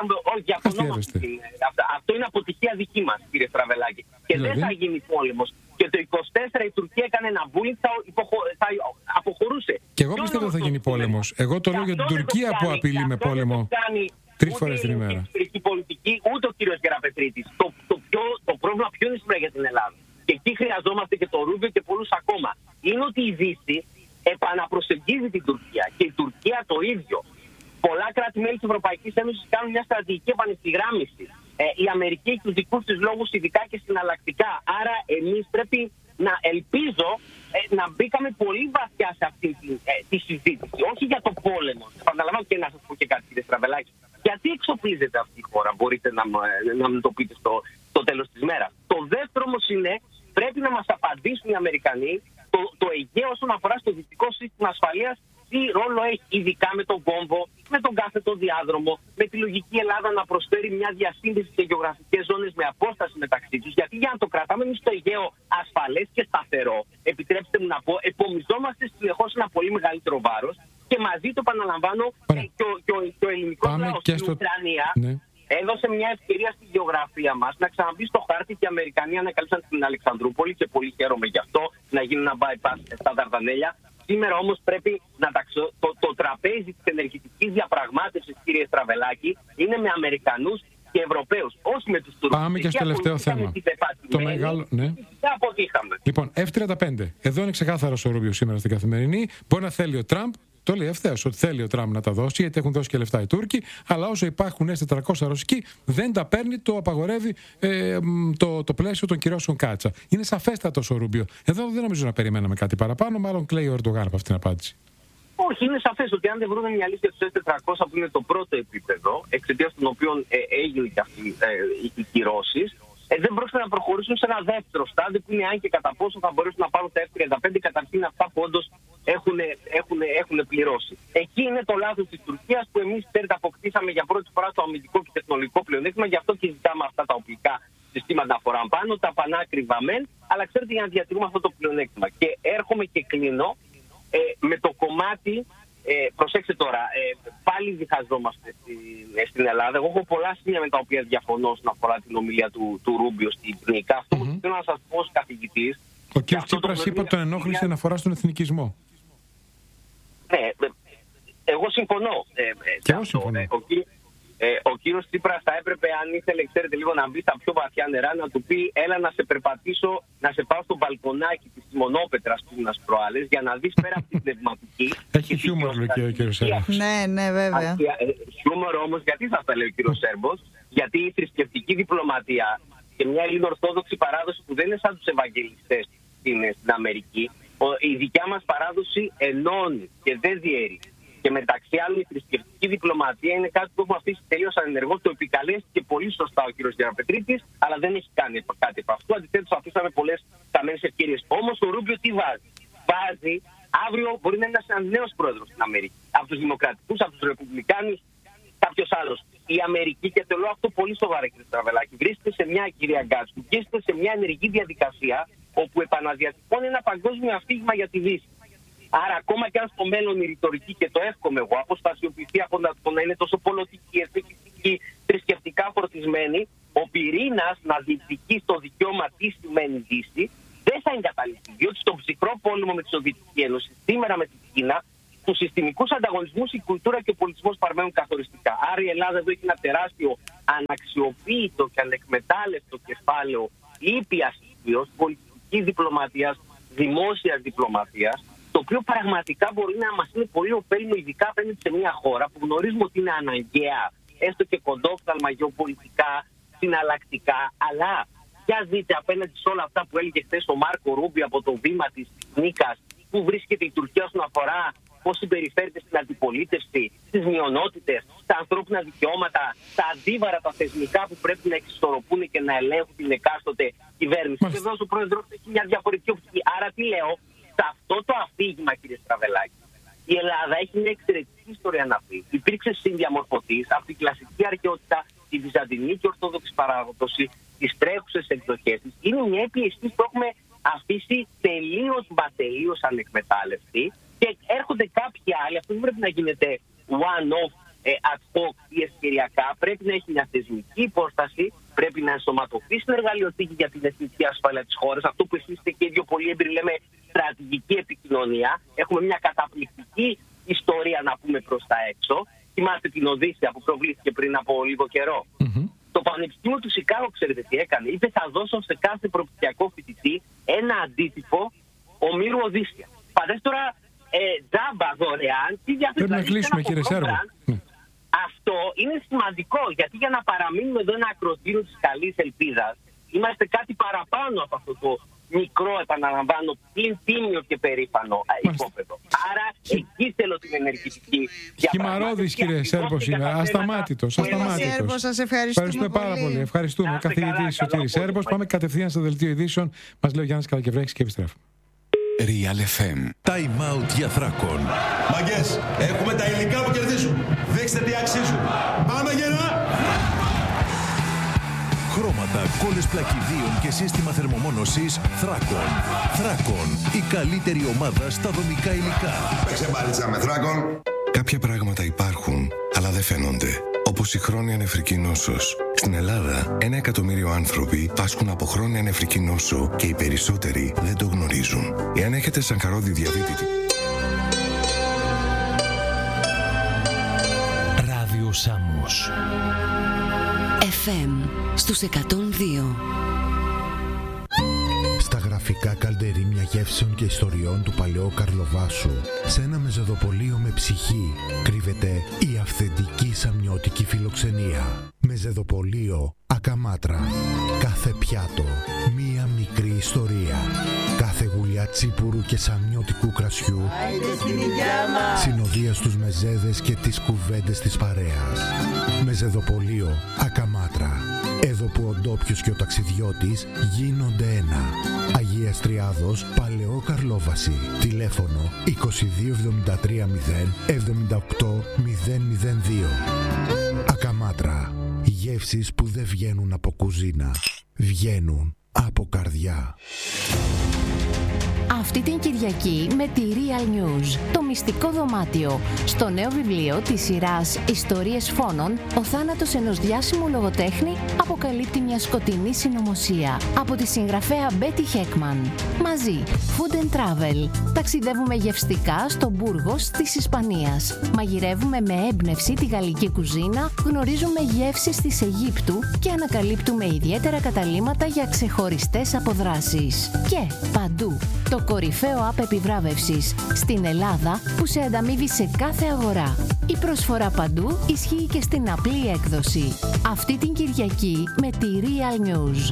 Αυτό είναι αποτυχία δική μας, κύριε Στραβελάκη. Και δηλαδή? Δεν θα γίνει πόλεμος. Και το είκοσι τέσσερα η Τουρκία έκανε ένα bullying, θα, υποχω... θα αποχωρούσε. Και εγώ πιστεύω ότι θα γίνει πόλεμος. Εγώ το λέω για την Τουρκία που απειλεί με πόλεμο τρεις φορές την ημέρα. Ούτε η πολιτική, ούτε ο κύριος Γεραπετρίτης. Το, το, πιο, το πρόβλημα ποιο είναι σήμερα για την Ελλάδα. Και εκεί χρειαζόμαστε και το Ρούμπιο και πολλούς ακόμα. Είναι ότι η Δύση επαναπροσεγγίζει την Τουρκία και η Τουρκία το ίδιο. Πολλά κράτη-μέλη της Ευρωπαϊκής Ένωσης κάνουν μια στρατηγική επανευθυγράμμιση. Ε, η Αμερική έχει τους δικούς της λόγους ειδικά και συναλλακτικά. Άρα εμείς πρέπει να ελπίζω ε, να μπήκαμε πολύ βαθιά σε αυτή τη, ε, τη συζήτηση. Όχι για το πόλεμο. Επαναλαμβάνω και να σας πω και κάτι, κύριε Στραβελάκη. Γιατί εξοπλίζεται αυτή η χώρα, μπορείτε να, να μου το πείτε στο, στο τέλος της μέρας. Το δεύτερο όμως είναι πρέπει να μας απαντήσουν οι Αμερικανοί το, το Αιγαίο όσον αφορά στο δυτικό σύστημα ασφαλείας, τι ρόλο έχει, ειδικά με τον κόμβο, με τον κάθετο διάδρομο, με τη λογική Ελλάδα να προσφέρει μια διασύνδεση σε γεωγραφικές ζώνες με απόσταση μεταξύ τους. Γιατί για να το κρατάμε εμείς στο Αιγαίο ασφαλές και σταθερό, επιτρέψτε μου να πω, επομιζόμαστε συνεχώς ένα πολύ μεγαλύτερο βάρος και μαζί το επαναλαμβάνω ε, και, ο, και, ο, και ο ελληνικός λαός στην στο... Ουκρανία. Ναι. Έδωσε μια ευκαιρία στη γεωγραφία μας να ξαναμπεί στο χάρτη και οι Αμερικανοί ανακαλύψαν την Αλεξανδρούπολη και πολύ χαίρομαι γι' αυτό να γίνει ένα bypass στα Δαρδανέλια. Σήμερα όμως πρέπει να τα ξε... το, το τραπέζι της ενεργητικής διαπραγμάτευσης, κύριε Στραβελάκη, είναι με Αμερικανούς και Ευρωπαίους, όχι με τους Τούρκους. Πάμε και στο τελευταίο θέμα. Το μεγάλο, ναι. Λοιπόν, εφ τριάντα πέντε. Εδώ είναι ξεκάθαρος ο Ρούμπιο σήμερα στην Καθημερινή. Μπορεί να θέλει ο Τραμπ. Το λέει ευθέως ότι θέλει ο Τραμπ να τα δώσει, γιατί έχουν δώσει και λεφτά οι Τούρκοι. Αλλά όσο υπάρχουν ες τετρακόσια ρωσικοί, δεν τα παίρνει, το απαγορεύει ε, το, το πλαίσιο των κυρώσεων Κάτσα. Είναι σαφέστατος ο Ρούμπιο. Εδώ δεν νομίζω να περιμέναμε κάτι παραπάνω, μάλλον κλαίει ο Ερντογάν από αυτήν την απάντηση. Όχι, είναι σαφές ότι αν δεν βρουν μια λύση στους ες τετρακόσια που είναι το πρώτο επίπεδο, εξαιτίας των οποίων ε, έγινε και αυτή ε, οι κυρώσεις, ε, δεν πρόκειται να προχωρήσουν σε ένα δεύτερο στάδιο που είναι αν και κατά πόσο θα μπορέσουν να πάρουν τα εφ τριάντα πέντε, καταρχήν αυτά που όντως έχουν, έχουν, έχουν πληρώσει. Εκεί είναι το λάθος της Τουρκίας που εμείς ξέρετε αποκτήσαμε για πρώτη φορά το αμυντικό και τεχνολογικό πλεονέκτημα, γι' αυτό και ζητάμε αυτά τα οπλικά συστήματα φοράν πάνω, τα πανάκριβα μεν, αλλά ξέρετε για να διατηρούμε αυτό το πλεονέκτημα. Και έρχομαι και κλείνω ε, με το κομμάτι. Ε, προσέξτε τώρα, ε, πάλι διχαζόμαστε στην, ε, στην Ελλάδα. Εγώ έχω πολλά σημεία με τα οποία διαφωνώ όσον αφορά την ομιλία του, του Ρούμπιο στην Πνίκα. Αυτό που mm-hmm. θέλω να σας πω ως καθηγητής. Ο κ. Τσίπρας είπε ότι τον ενόχλησε να αφορά στον εθνικισμό. Ναι, ε, εγώ συμφωνώ. Ε, ε, και εγώ συμφωνώ. Ε, ο, ε, ο κύριος Τσίπρας θα έπρεπε, αν ήθελε, ξέρετε, λίγο να μπει στα πιο βαθιά νερά, να του πει έλα να σε περπατήσω, να σε πάω στο μπαλκονάκι της Μονόπετρας που είναι προάλλες, για να δεις πέρα από την πνευματική. Έχει χιούμορ, λέει και ο κύριος Σέρμπος. Ναι, ναι, βέβαια. Χιούμορ όμως, γιατί θα τα λέει ο κύριος Σέρμπος, γιατί η θρησκευτική διπλωματία και μια ελληνοορθόδοξη παράδοση που δεν είναι σαν τους Ευαγγελιστές στην, στην Αμερική. Ο, η δικιά μας παράδοση ενώνει και δεν διαιρεί. Και μεταξύ άλλων, η θρησκευτική διπλωματία είναι κάτι που έχουμε αφήσει τελείως ανενεργό. Το επικαλέστηκε πολύ σωστά ο κ. Γεραπετρίτης, αλλά δεν έχει κάνει κάτι από αυτό. Αντιθέτως, αφήσαμε πολλές χαμένες ευκαιρίες. Όμως, το Ρούμπιο τι βάζει? Βάζει, αύριο μπορεί να είναι ένας νέος πρόεδρος στην Αμερική. Από τους Δημοκρατικούς, από τους Ρεπουμπλικάνους, κάποιος άλλος. Η Αμερική, και το λέω αυτό πολύ σοβαρά, κ. Στραβελάκη, βρίσκεται σε μια, κυρία Γκάτσου, βρίσκεται σε μια ενεργή διαδικασία όπου επαναδιατυπώνει ένα παγκόσμιο αφήγημα για τη Δύση. Άρα, ακόμα και αν στο μέλλον η ρητορική, και το εύχομαι εγώ, αποστασιοποιηθεί από το να είναι τόσο πολιτική, εθνική, θρησκευτικά φορτισμένη, ο πυρήνας να διεκδικεί στο δικαίωμα τι σημαίνει Δύση, δεν θα εγκαταλειφθεί. Διότι στον ψυχρό πόλεμο με τη Σοβιετική Ένωση, σήμερα με την Κίνα, στους συστημικούς ανταγωνισμούς η κουλτούρα και ο πολιτισμός παραμένουν καθοριστικά. Άρα η Ελλάδα εδώ έχει ένα τεράστιο αναξιοποίητο και ανεκμετάλλευτο κεφάλαιο ήπιας ισχύως, πολιτικής διπλωματίας, δημόσιας διπλωματίας, το οποίο πραγματικά μπορεί να μας είναι πολύ ωφέλιμο, ειδικά απέναντι σε μια χώρα που γνωρίζουμε ότι είναι αναγκαία, έστω και κοντόφθαλμα γεωπολιτικά, συναλλακτικά, αλλά για δείτε απέναντι σε όλα αυτά που έλεγε χθες ο Μάρκο Ρούμπιο από το βήμα της Νίκας, που βρίσκεται η Τουρκία όσον αφορά πώς συμπεριφέρεται στην αντιπολίτευση, στις μειονότητες, στα ανθρώπινα δικαιώματα, τα αντίβαρα, τα θεσμικά που πρέπει να εξισορροπούν και να ελέγχουν την εκάστοτε κυβέρνηση. Και βέβαια ο πρόεδρος έχει μια διαφορετική οπτική. Άρα τι λέω? Σε αυτό το αφήγημα, κύριε Στραβελάκη, η Ελλάδα έχει μια εξαιρετική ιστορία να πει. Υπήρξε συνδιαμορφωτής από την κλασική αρχαιότητα, τη βυζαντινή και ορθόδοξη παράδοση, τις τρέχουσες εκδοχές της. Είναι μια επιαισθήση που έχουμε αφήσει τελείως μα τελείως ανεκμετάλλευτη και έρχονται κάποιοι άλλοι. Αυτό δεν πρέπει να γίνεται one-off, ε, ad hoc ή ευκαιριακά. Πρέπει να έχει μια θεσμική υπόσταση, πρέπει να ενσωματωθεί στην εργαλειοθήκη για την εθνική ασφάλεια της χώρας. Αυτό που εσείς είστε και οι δύο πολύ έμπειροι λέμε στρατηγική επικοινωνία. Έχουμε μια καταπληκτική ιστορία να πούμε προς τα έξω. Θυμάστε την Οδύσσεια που προβλήθηκε πριν από λίγο καιρό. Mm-hmm. Το Πανεπιστήμιο του Σικάγο, ξέρετε τι έκανε? Είπε θα δώσω σε κάθε προπτυχιακό φοιτητή ένα αντίτυπο ομήρου Οδύσσεια. Φαντάζομαι τώρα ε, τζάμπα δωρεάν. Τι πρέπει να κλείσουμε, κύριε Σέρβο. Αυτό είναι σημαντικό, γιατί για να παραμείνουμε εδώ ένα ακροτήριο της καλής ελπίδας, είμαστε κάτι παραπάνω από αυτό το μικρό, επαναλαμβάνω, πλην τίμιο και περήφανο υπόπεδο. Άρα εκεί θέλω την ενεργητική. Χυμαρώδης, κύριε Σέρβο, σήμερα. Ασταμάτητος. Ασταμάτητος. Σας ευχαριστούμε, ευχαριστούμε πάρα πολύ. πολύ. Ευχαριστούμε. Καθηγητής Σωτήρης Σέρβος. Πάμε κατευθείαν στο δελτίο ειδήσεων. Μας λέει ο Γιάννης Καλακευρέκης και επιστρέφουμε. Real εφ εμ. Time out για Θράκων. Μαγκές, έχουμε τα υλικά που κερδίζουν. Δείξτε τι αξίζουν. Πάμε γερά! Χρώματα, κόλλες πλακιδίων και σύστημα θερμομόνωσης Θράκων. Θράκων, η καλύτερη ομάδα στα δομικά υλικά. Παίξε μπάλιτσα με Θράκων. Κάποια πράγματα υπάρχουν, αλλά δεν φαίνονται. Όπως η χρόνια νεφρική νόσος. Στην Ελλάδα, ένα εκατομμύριο άνθρωποι πάσχουν από χρόνια νεφρική νόσο και οι περισσότεροι δεν το γνωρίζουν. Εάν έχετε σανκαρόδι διαβήτη... Ράδιο Σάμος εφ εμ στους εκατόν δύο. Στα γραφικά καλντερίμια γεύσεων και ιστοριών του παλαιού Καρλοβάσου, σε ένα μεζεδοπολείο με ψυχή, κρύβεται η αυθεντική σαμιώτικη φιλοξενία. Μεζεδοπολείο Ακαμάτρα. Κάθε πιάτο, μία μικρή ιστορία. Κάθε γουλιά τσίπουρου και σαμιώτικου κρασιού, συνοδεία στους μεζέδες και τις κουβέντες της παρέας. Μεζεδοπολείο Ακαμάτρα. Εδώ που ο ντόπιος και ο ταξιδιώτης γίνονται ένα. Αγίας Τριάδος, Παλαιό Καρλόβαση. Τηλέφωνο είκοσι δύο εβδομήντα τρία μηδέν εβδομήντα οκτώ μηδέν μηδέν δύο. Ακαμάτρα. Γεύσεις που δεν βγαίνουν από κουζίνα. Βγαίνουν από καρδιά. Αυτή την Κυριακή με τη Real News, το μυστικό δωμάτιο. Στο νέο βιβλίο της σειράς «Ιστορίες φόνων», ο θάνατος ενός διάσημου λογοτέχνη αποκαλύπτει μια σκοτεινή συνωμοσία. Από τη συγγραφέα Μπέτι Χέκμαν. Μαζί, Food and Travel. Ταξιδεύουμε γευστικά στο Μπούργος της Ισπανίας. Μαγειρεύουμε με έμπνευση τη γαλλική κουζίνα, γνωρίζουμε γεύσεις της Αιγύπτου και ανακαλύπτουμε ιδιαίτερα καταλύματα για ξεχωριστά ξεχωριστές αποδράσεις. Και παντού το κορυφαίο app επιβράβευσης στην Ελλάδα που σε ανταμείβει σε κάθε αγορά. Η προσφορά παντού ισχύει και στην απλή έκδοση. Αυτή την Κυριακή με τη Real News.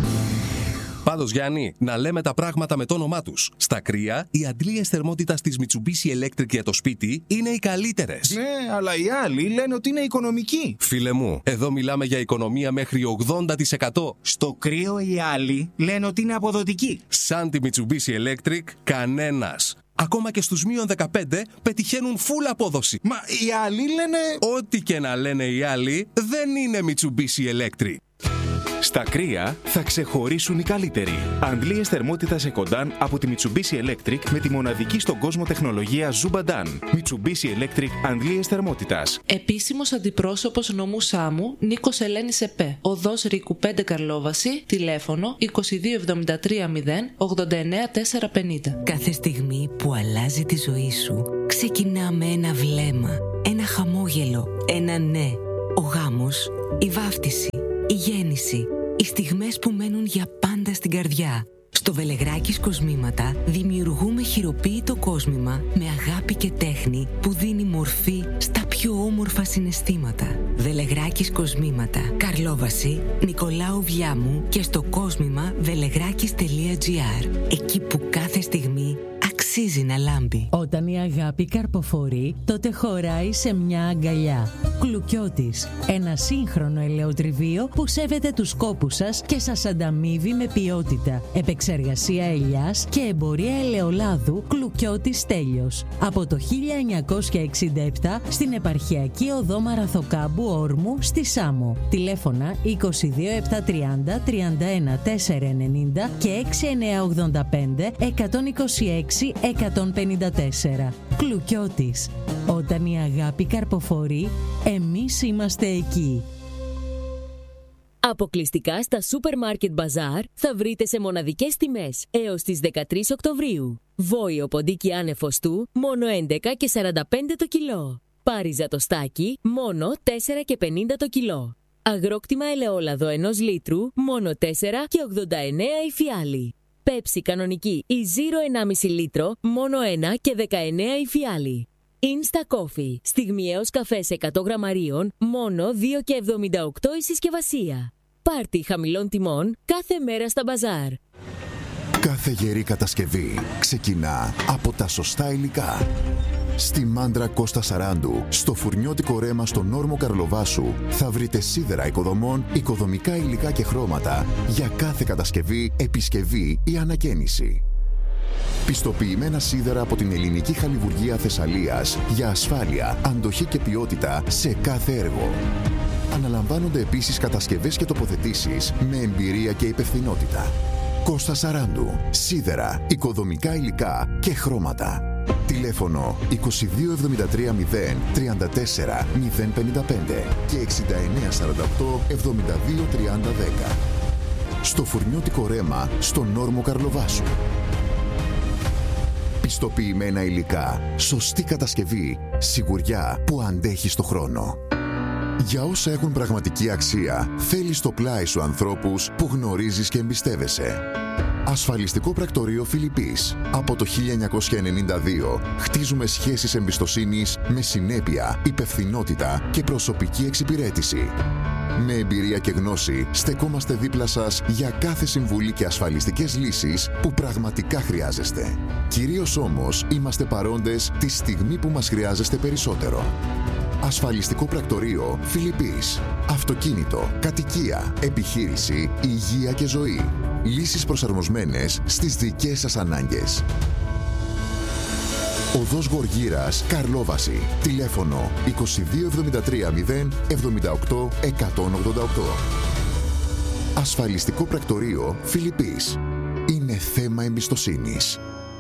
Πάντως, Γιάννη, να λέμε τα πράγματα με το όνομά τους. Στα κρύα, οι αντλίες θερμότητας της Mitsubishi Electric για το σπίτι είναι οι καλύτερες. Ναι, αλλά οι άλλοι λένε ότι είναι οικονομικοί. Φίλε μου, εδώ μιλάμε για οικονομία μέχρι ογδόντα τοις εκατό. Στο κρύο οι άλλοι λένε ότι είναι αποδοτικοί. Σαν τη Mitsubishi Electric, κανένας. Ακόμα και στους μείον δεκαπέντε πετυχαίνουν full απόδοση. Μα οι άλλοι λένε... Ό,τι και να λένε οι άλλοι, δεν είναι Mitsubishi Electric. Στα κρύα θα ξεχωρίσουν οι καλύτεροι. Αντλίες θερμότητας Ecodan από τη Mitsubishi Electric με τη μοναδική στον κόσμο τεχνολογία Zubadan. Mitsubishi Electric αντλίες θερμότητας. Επίσημος αντιπρόσωπος νομού Σάμου Νίκος Ελένης ΕΠΕ. Οδός Ρίκου πέντε Καρλόβαση. Τηλέφωνο είκοσι δύο εβδομήντα τρία μηδέν ογδόντα εννέα τετρακόσια πενήντα. Κάθε στιγμή που αλλάζει τη ζωή σου ξεκινά με ένα βλέμμα, ένα χαμόγελο, ένα ναι. Ο γάμος, η βάφτιση, η γέννηση, οι στιγμές που μένουν για πάντα στην καρδιά. Στο Βελεγράκης Κοσμήματα δημιουργούμε χειροποίητο κόσμημα με αγάπη και τέχνη που δίνει μορφή στα πιο όμορφα συναισθήματα. Βελεγράκης Κοσμήματα, Καρλόβαση, Νικολάου Βιάμου και στο κόσμημα βελεγράκης τελεία τζι άρ. Εκεί που κάθε στιγμή αξίζει να λάμπει. Όταν η αγάπη καρποφορεί, τότε χωράει σε μια αγκαλιά. Κλουκιώτης, ένα σύγχρονο ελαιοτριβείο που σέβεται τους κόπους σας και σας ανταμείβει με ποιότητα, επεξεργασία ελιάς και εμπορία ελαιολάδου. Κλουκιώτης Τέλειος. Από το χίλια εννιακόσια εξήντα επτά στην επαρχιακή οδό Μαραθοκάμπου Όρμου στη Σάμο. Τηλέφωνα είκοσι δύο επτακόσια τριάντα τριάντα ένα τετρακόσια ενενήντα και έξι εννιακόσια ογδόντα πέντε εκατόν είκοσι έξι εκατόν πενήντα τέσσερα. Κλουκιώτης. Όταν η αγάπη καρποφορεί, εμείς είμαστε εκεί. Αποκλειστικά στα Supermarket Bazaar θα βρείτε σε μοναδικές τιμές έως τις δεκατρείς Οκτωβρίου. Βόηο ποντίκι άνευ του μόνο έντεκα και σαράντα πέντε το κιλό. Πάριζα το στάκι μόνο τέσσερα και πενήντα το κιλό. Αγρόκτημα ελαιόλαδο ενός λίτρου μόνο τέσσερα και ογδόντα εννέα η φιάλη. Πέψη κανονική ή Zero ενάμιση λίτρο μόνο ένα και δεκαεννέα η φιάλη. Insta Coffee, στιγμιαίος καφές εκατό γραμμαρίων, μόνο δύο και εβδομήντα οκτώ η συσκευασία. Πάρτι χαμηλών τιμών κάθε μέρα στα μπαζάρ. Κάθε γερή κατασκευή ξεκινά από τα σωστά υλικά. Στη Μάντρα Κώστα Σαράντου, στο φουρνιώτικο ρέμα στον Όρμο Καρλοβάσου, θα βρείτε σίδερα οικοδομών, οικοδομικά υλικά και χρώματα για κάθε κατασκευή, επισκευή ή ανακαίνιση. Πιστοποιημένα σίδερα από την Ελληνική Χαλιβουργία Θεσσαλίας για ασφάλεια, αντοχή και ποιότητα σε κάθε έργο. Αναλαμβάνονται επίσης κατασκευές και τοποθετήσεις με εμπειρία και υπευθυνότητα. Κώστα Σαράντου, σίδερα, οικοδομικά υλικά και χρώματα. Τηλέφωνο είκοσι δύο εβδομήντα τρία μηδέν τριάντα τέσσερα μηδέν πενήντα πέντε και εξήντα εννέα σαράντα οκτώ εβδομήντα δύο τριάντα δέκα. Στο φουρνιώτικο ρέμα στον Όρμο Καρλοβάσου. Πιστοποιημένα υλικά, σωστή κατασκευή, σιγουριά που αντέχει στο χρόνο. Για όσα έχουν πραγματική αξία, θέλεις στο πλάι σου ανθρώπους που γνωρίζεις και εμπιστεύεσαι. Ασφαλιστικό πρακτορείο Φιλιππής. Από το χίλια εννιακόσια ενενήντα δύο χτίζουμε σχέσεις εμπιστοσύνης με συνέπεια, υπευθυνότητα και προσωπική εξυπηρέτηση. Με εμπειρία και γνώση στεκόμαστε δίπλα σας για κάθε συμβουλή και ασφαλιστικές λύσεις που πραγματικά χρειάζεστε. Κυρίως όμως είμαστε παρόντες τη στιγμή που μας χρειάζεστε περισσότερο. Ασφαλιστικό πρακτορείο Φιλιππής. Αυτοκίνητο, κατοικία, επιχείρηση, υγεία και ζωή. Λύσεις προσαρμοσμένες στις δικές σας ανάγκες. Οδός Γοργύρας, Καρλόβαση. Τηλέφωνο είκοσι δύο εβδομήντα τρία μηδέν εβδομήντα οκτώ εκατόν ογδόντα οκτώ. Ασφαλιστικό πρακτορείο Φιλιππής. Είναι θέμα εμπιστοσύνης.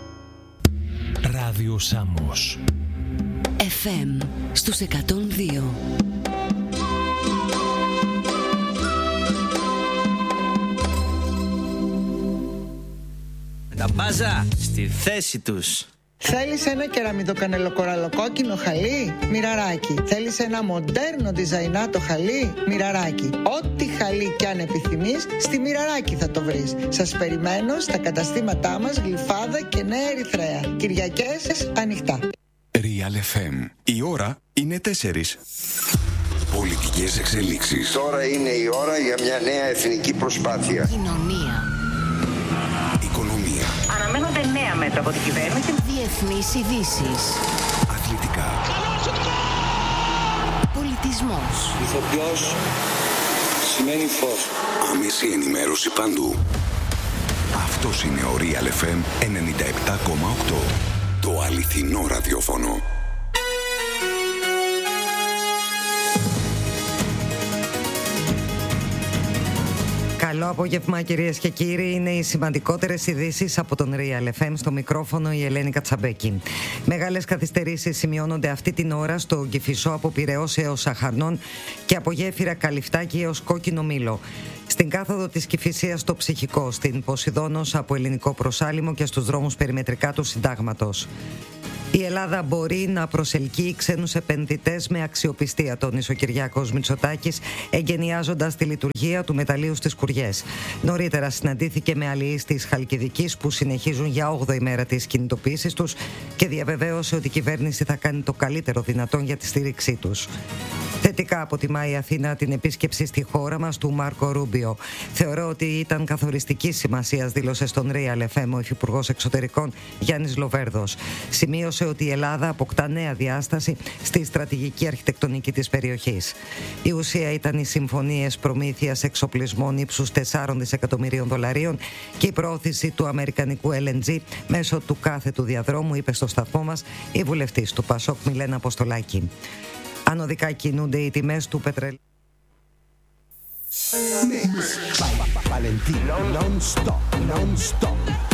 Ράδιο Σάμος. εφ εμ στους εκατόν δύο. Τα μπάζα στη θέση τους. Θέλεις ένα κεραμιδοκανελοκοραλοκόκκινο χαλί? Μοιραράκι. Θέλεις ένα μοντέρνο διζαϊνάτο χαλί? Μοιραράκι. Ό,τι χαλί κι αν επιθυμείς, στη Μοιραράκι θα το βρεις. Σας περιμένω στα καταστήματά μας Γλυφάδα και Νέα Ερυθρέα. Κυριακές ανοιχτά. Real εφ εμ. Η ώρα είναι τέσσερις. Πολιτικές εξελίξεις. Τώρα είναι η ώρα για μια νέα εθνική προσπάθεια. Κοινωνία. Οικονομία. Αναμένονται νέα μέτρα από την κυβέρνηση. Διεθνείς ειδήσεις. Αθλητικά. Πολιτισμός. Ηθοποιός σημαίνει φως. Άμεση ενημέρωση παντού. Αυτός είναι ο Real εφ εμ ενενήντα επτά κόμμα οκτώ. Το αληθινό ραδιόφωνο. Καλό απόγευμα, κυρίες και κύριοι. Είναι οι σημαντικότερες ειδήσεις από τον Real εφ εμ. Στο μικρόφωνο η Ελένη Κατσαμπέκη. Μεγάλες καθυστερήσεις σημειώνονται αυτή την ώρα στο Κηφισό από Πειραιώς έως Σαχαρνών και από Γέφυρα Καλυφτάκη έως Κόκκινο Μήλο. Στην κάθοδο της Κηφισίας στο Ψυχικό, στην Ποσειδώνος από Ελληνικό Προσάλιμο και στους δρόμους περιμετρικά του Συντάγματος. Η Ελλάδα μπορεί να προσελκύει ξένους επενδυτές με αξιοπιστία, τόνισε ο Κυριάκος Μητσοτάκης, εγκαινιάζοντας τη λειτουργία του μεταλλείου στις Κουριές. Νωρίτερα συναντήθηκε με αλληλείς της Χαλκιδικής που συνεχίζουν για όγδοη μέρα τις κινητοποίησεις τους και διαβεβαίωσε ότι η κυβέρνηση θα κάνει το καλύτερο δυνατόν για τη στήριξή τους. Θετικά αποτιμάει η Αθήνα την επίσκεψη στη χώρα μας του Μάρκο Ρούμπιο. Θεωρώ ότι ήταν καθοριστική σημασία, δήλωσε στον Real εφ εμ ο Υφυπουργός Εξωτερικών Γιάννης Λοβέρδος. Σημείωσε ότι η Ελλάδα αποκτά νέα διάσταση στη στρατηγική αρχιτεκτονική της περιοχής. Η ουσία ήταν οι συμφωνίες προμήθειας εξοπλισμών ύψους τεσσάρων δισεκατομμυρίων δολαρίων και η προώθηση του αμερικανικού ελ εν τζι μέσω του κάθετου διαδρόμου, είπε στο σταθμό μας η βουλευτής του Πασόκ Μιλένα Αποστολάκη. Ανωδικά κινούνται οι τιμές του πετρελαίου. Valentino non stop, non stop.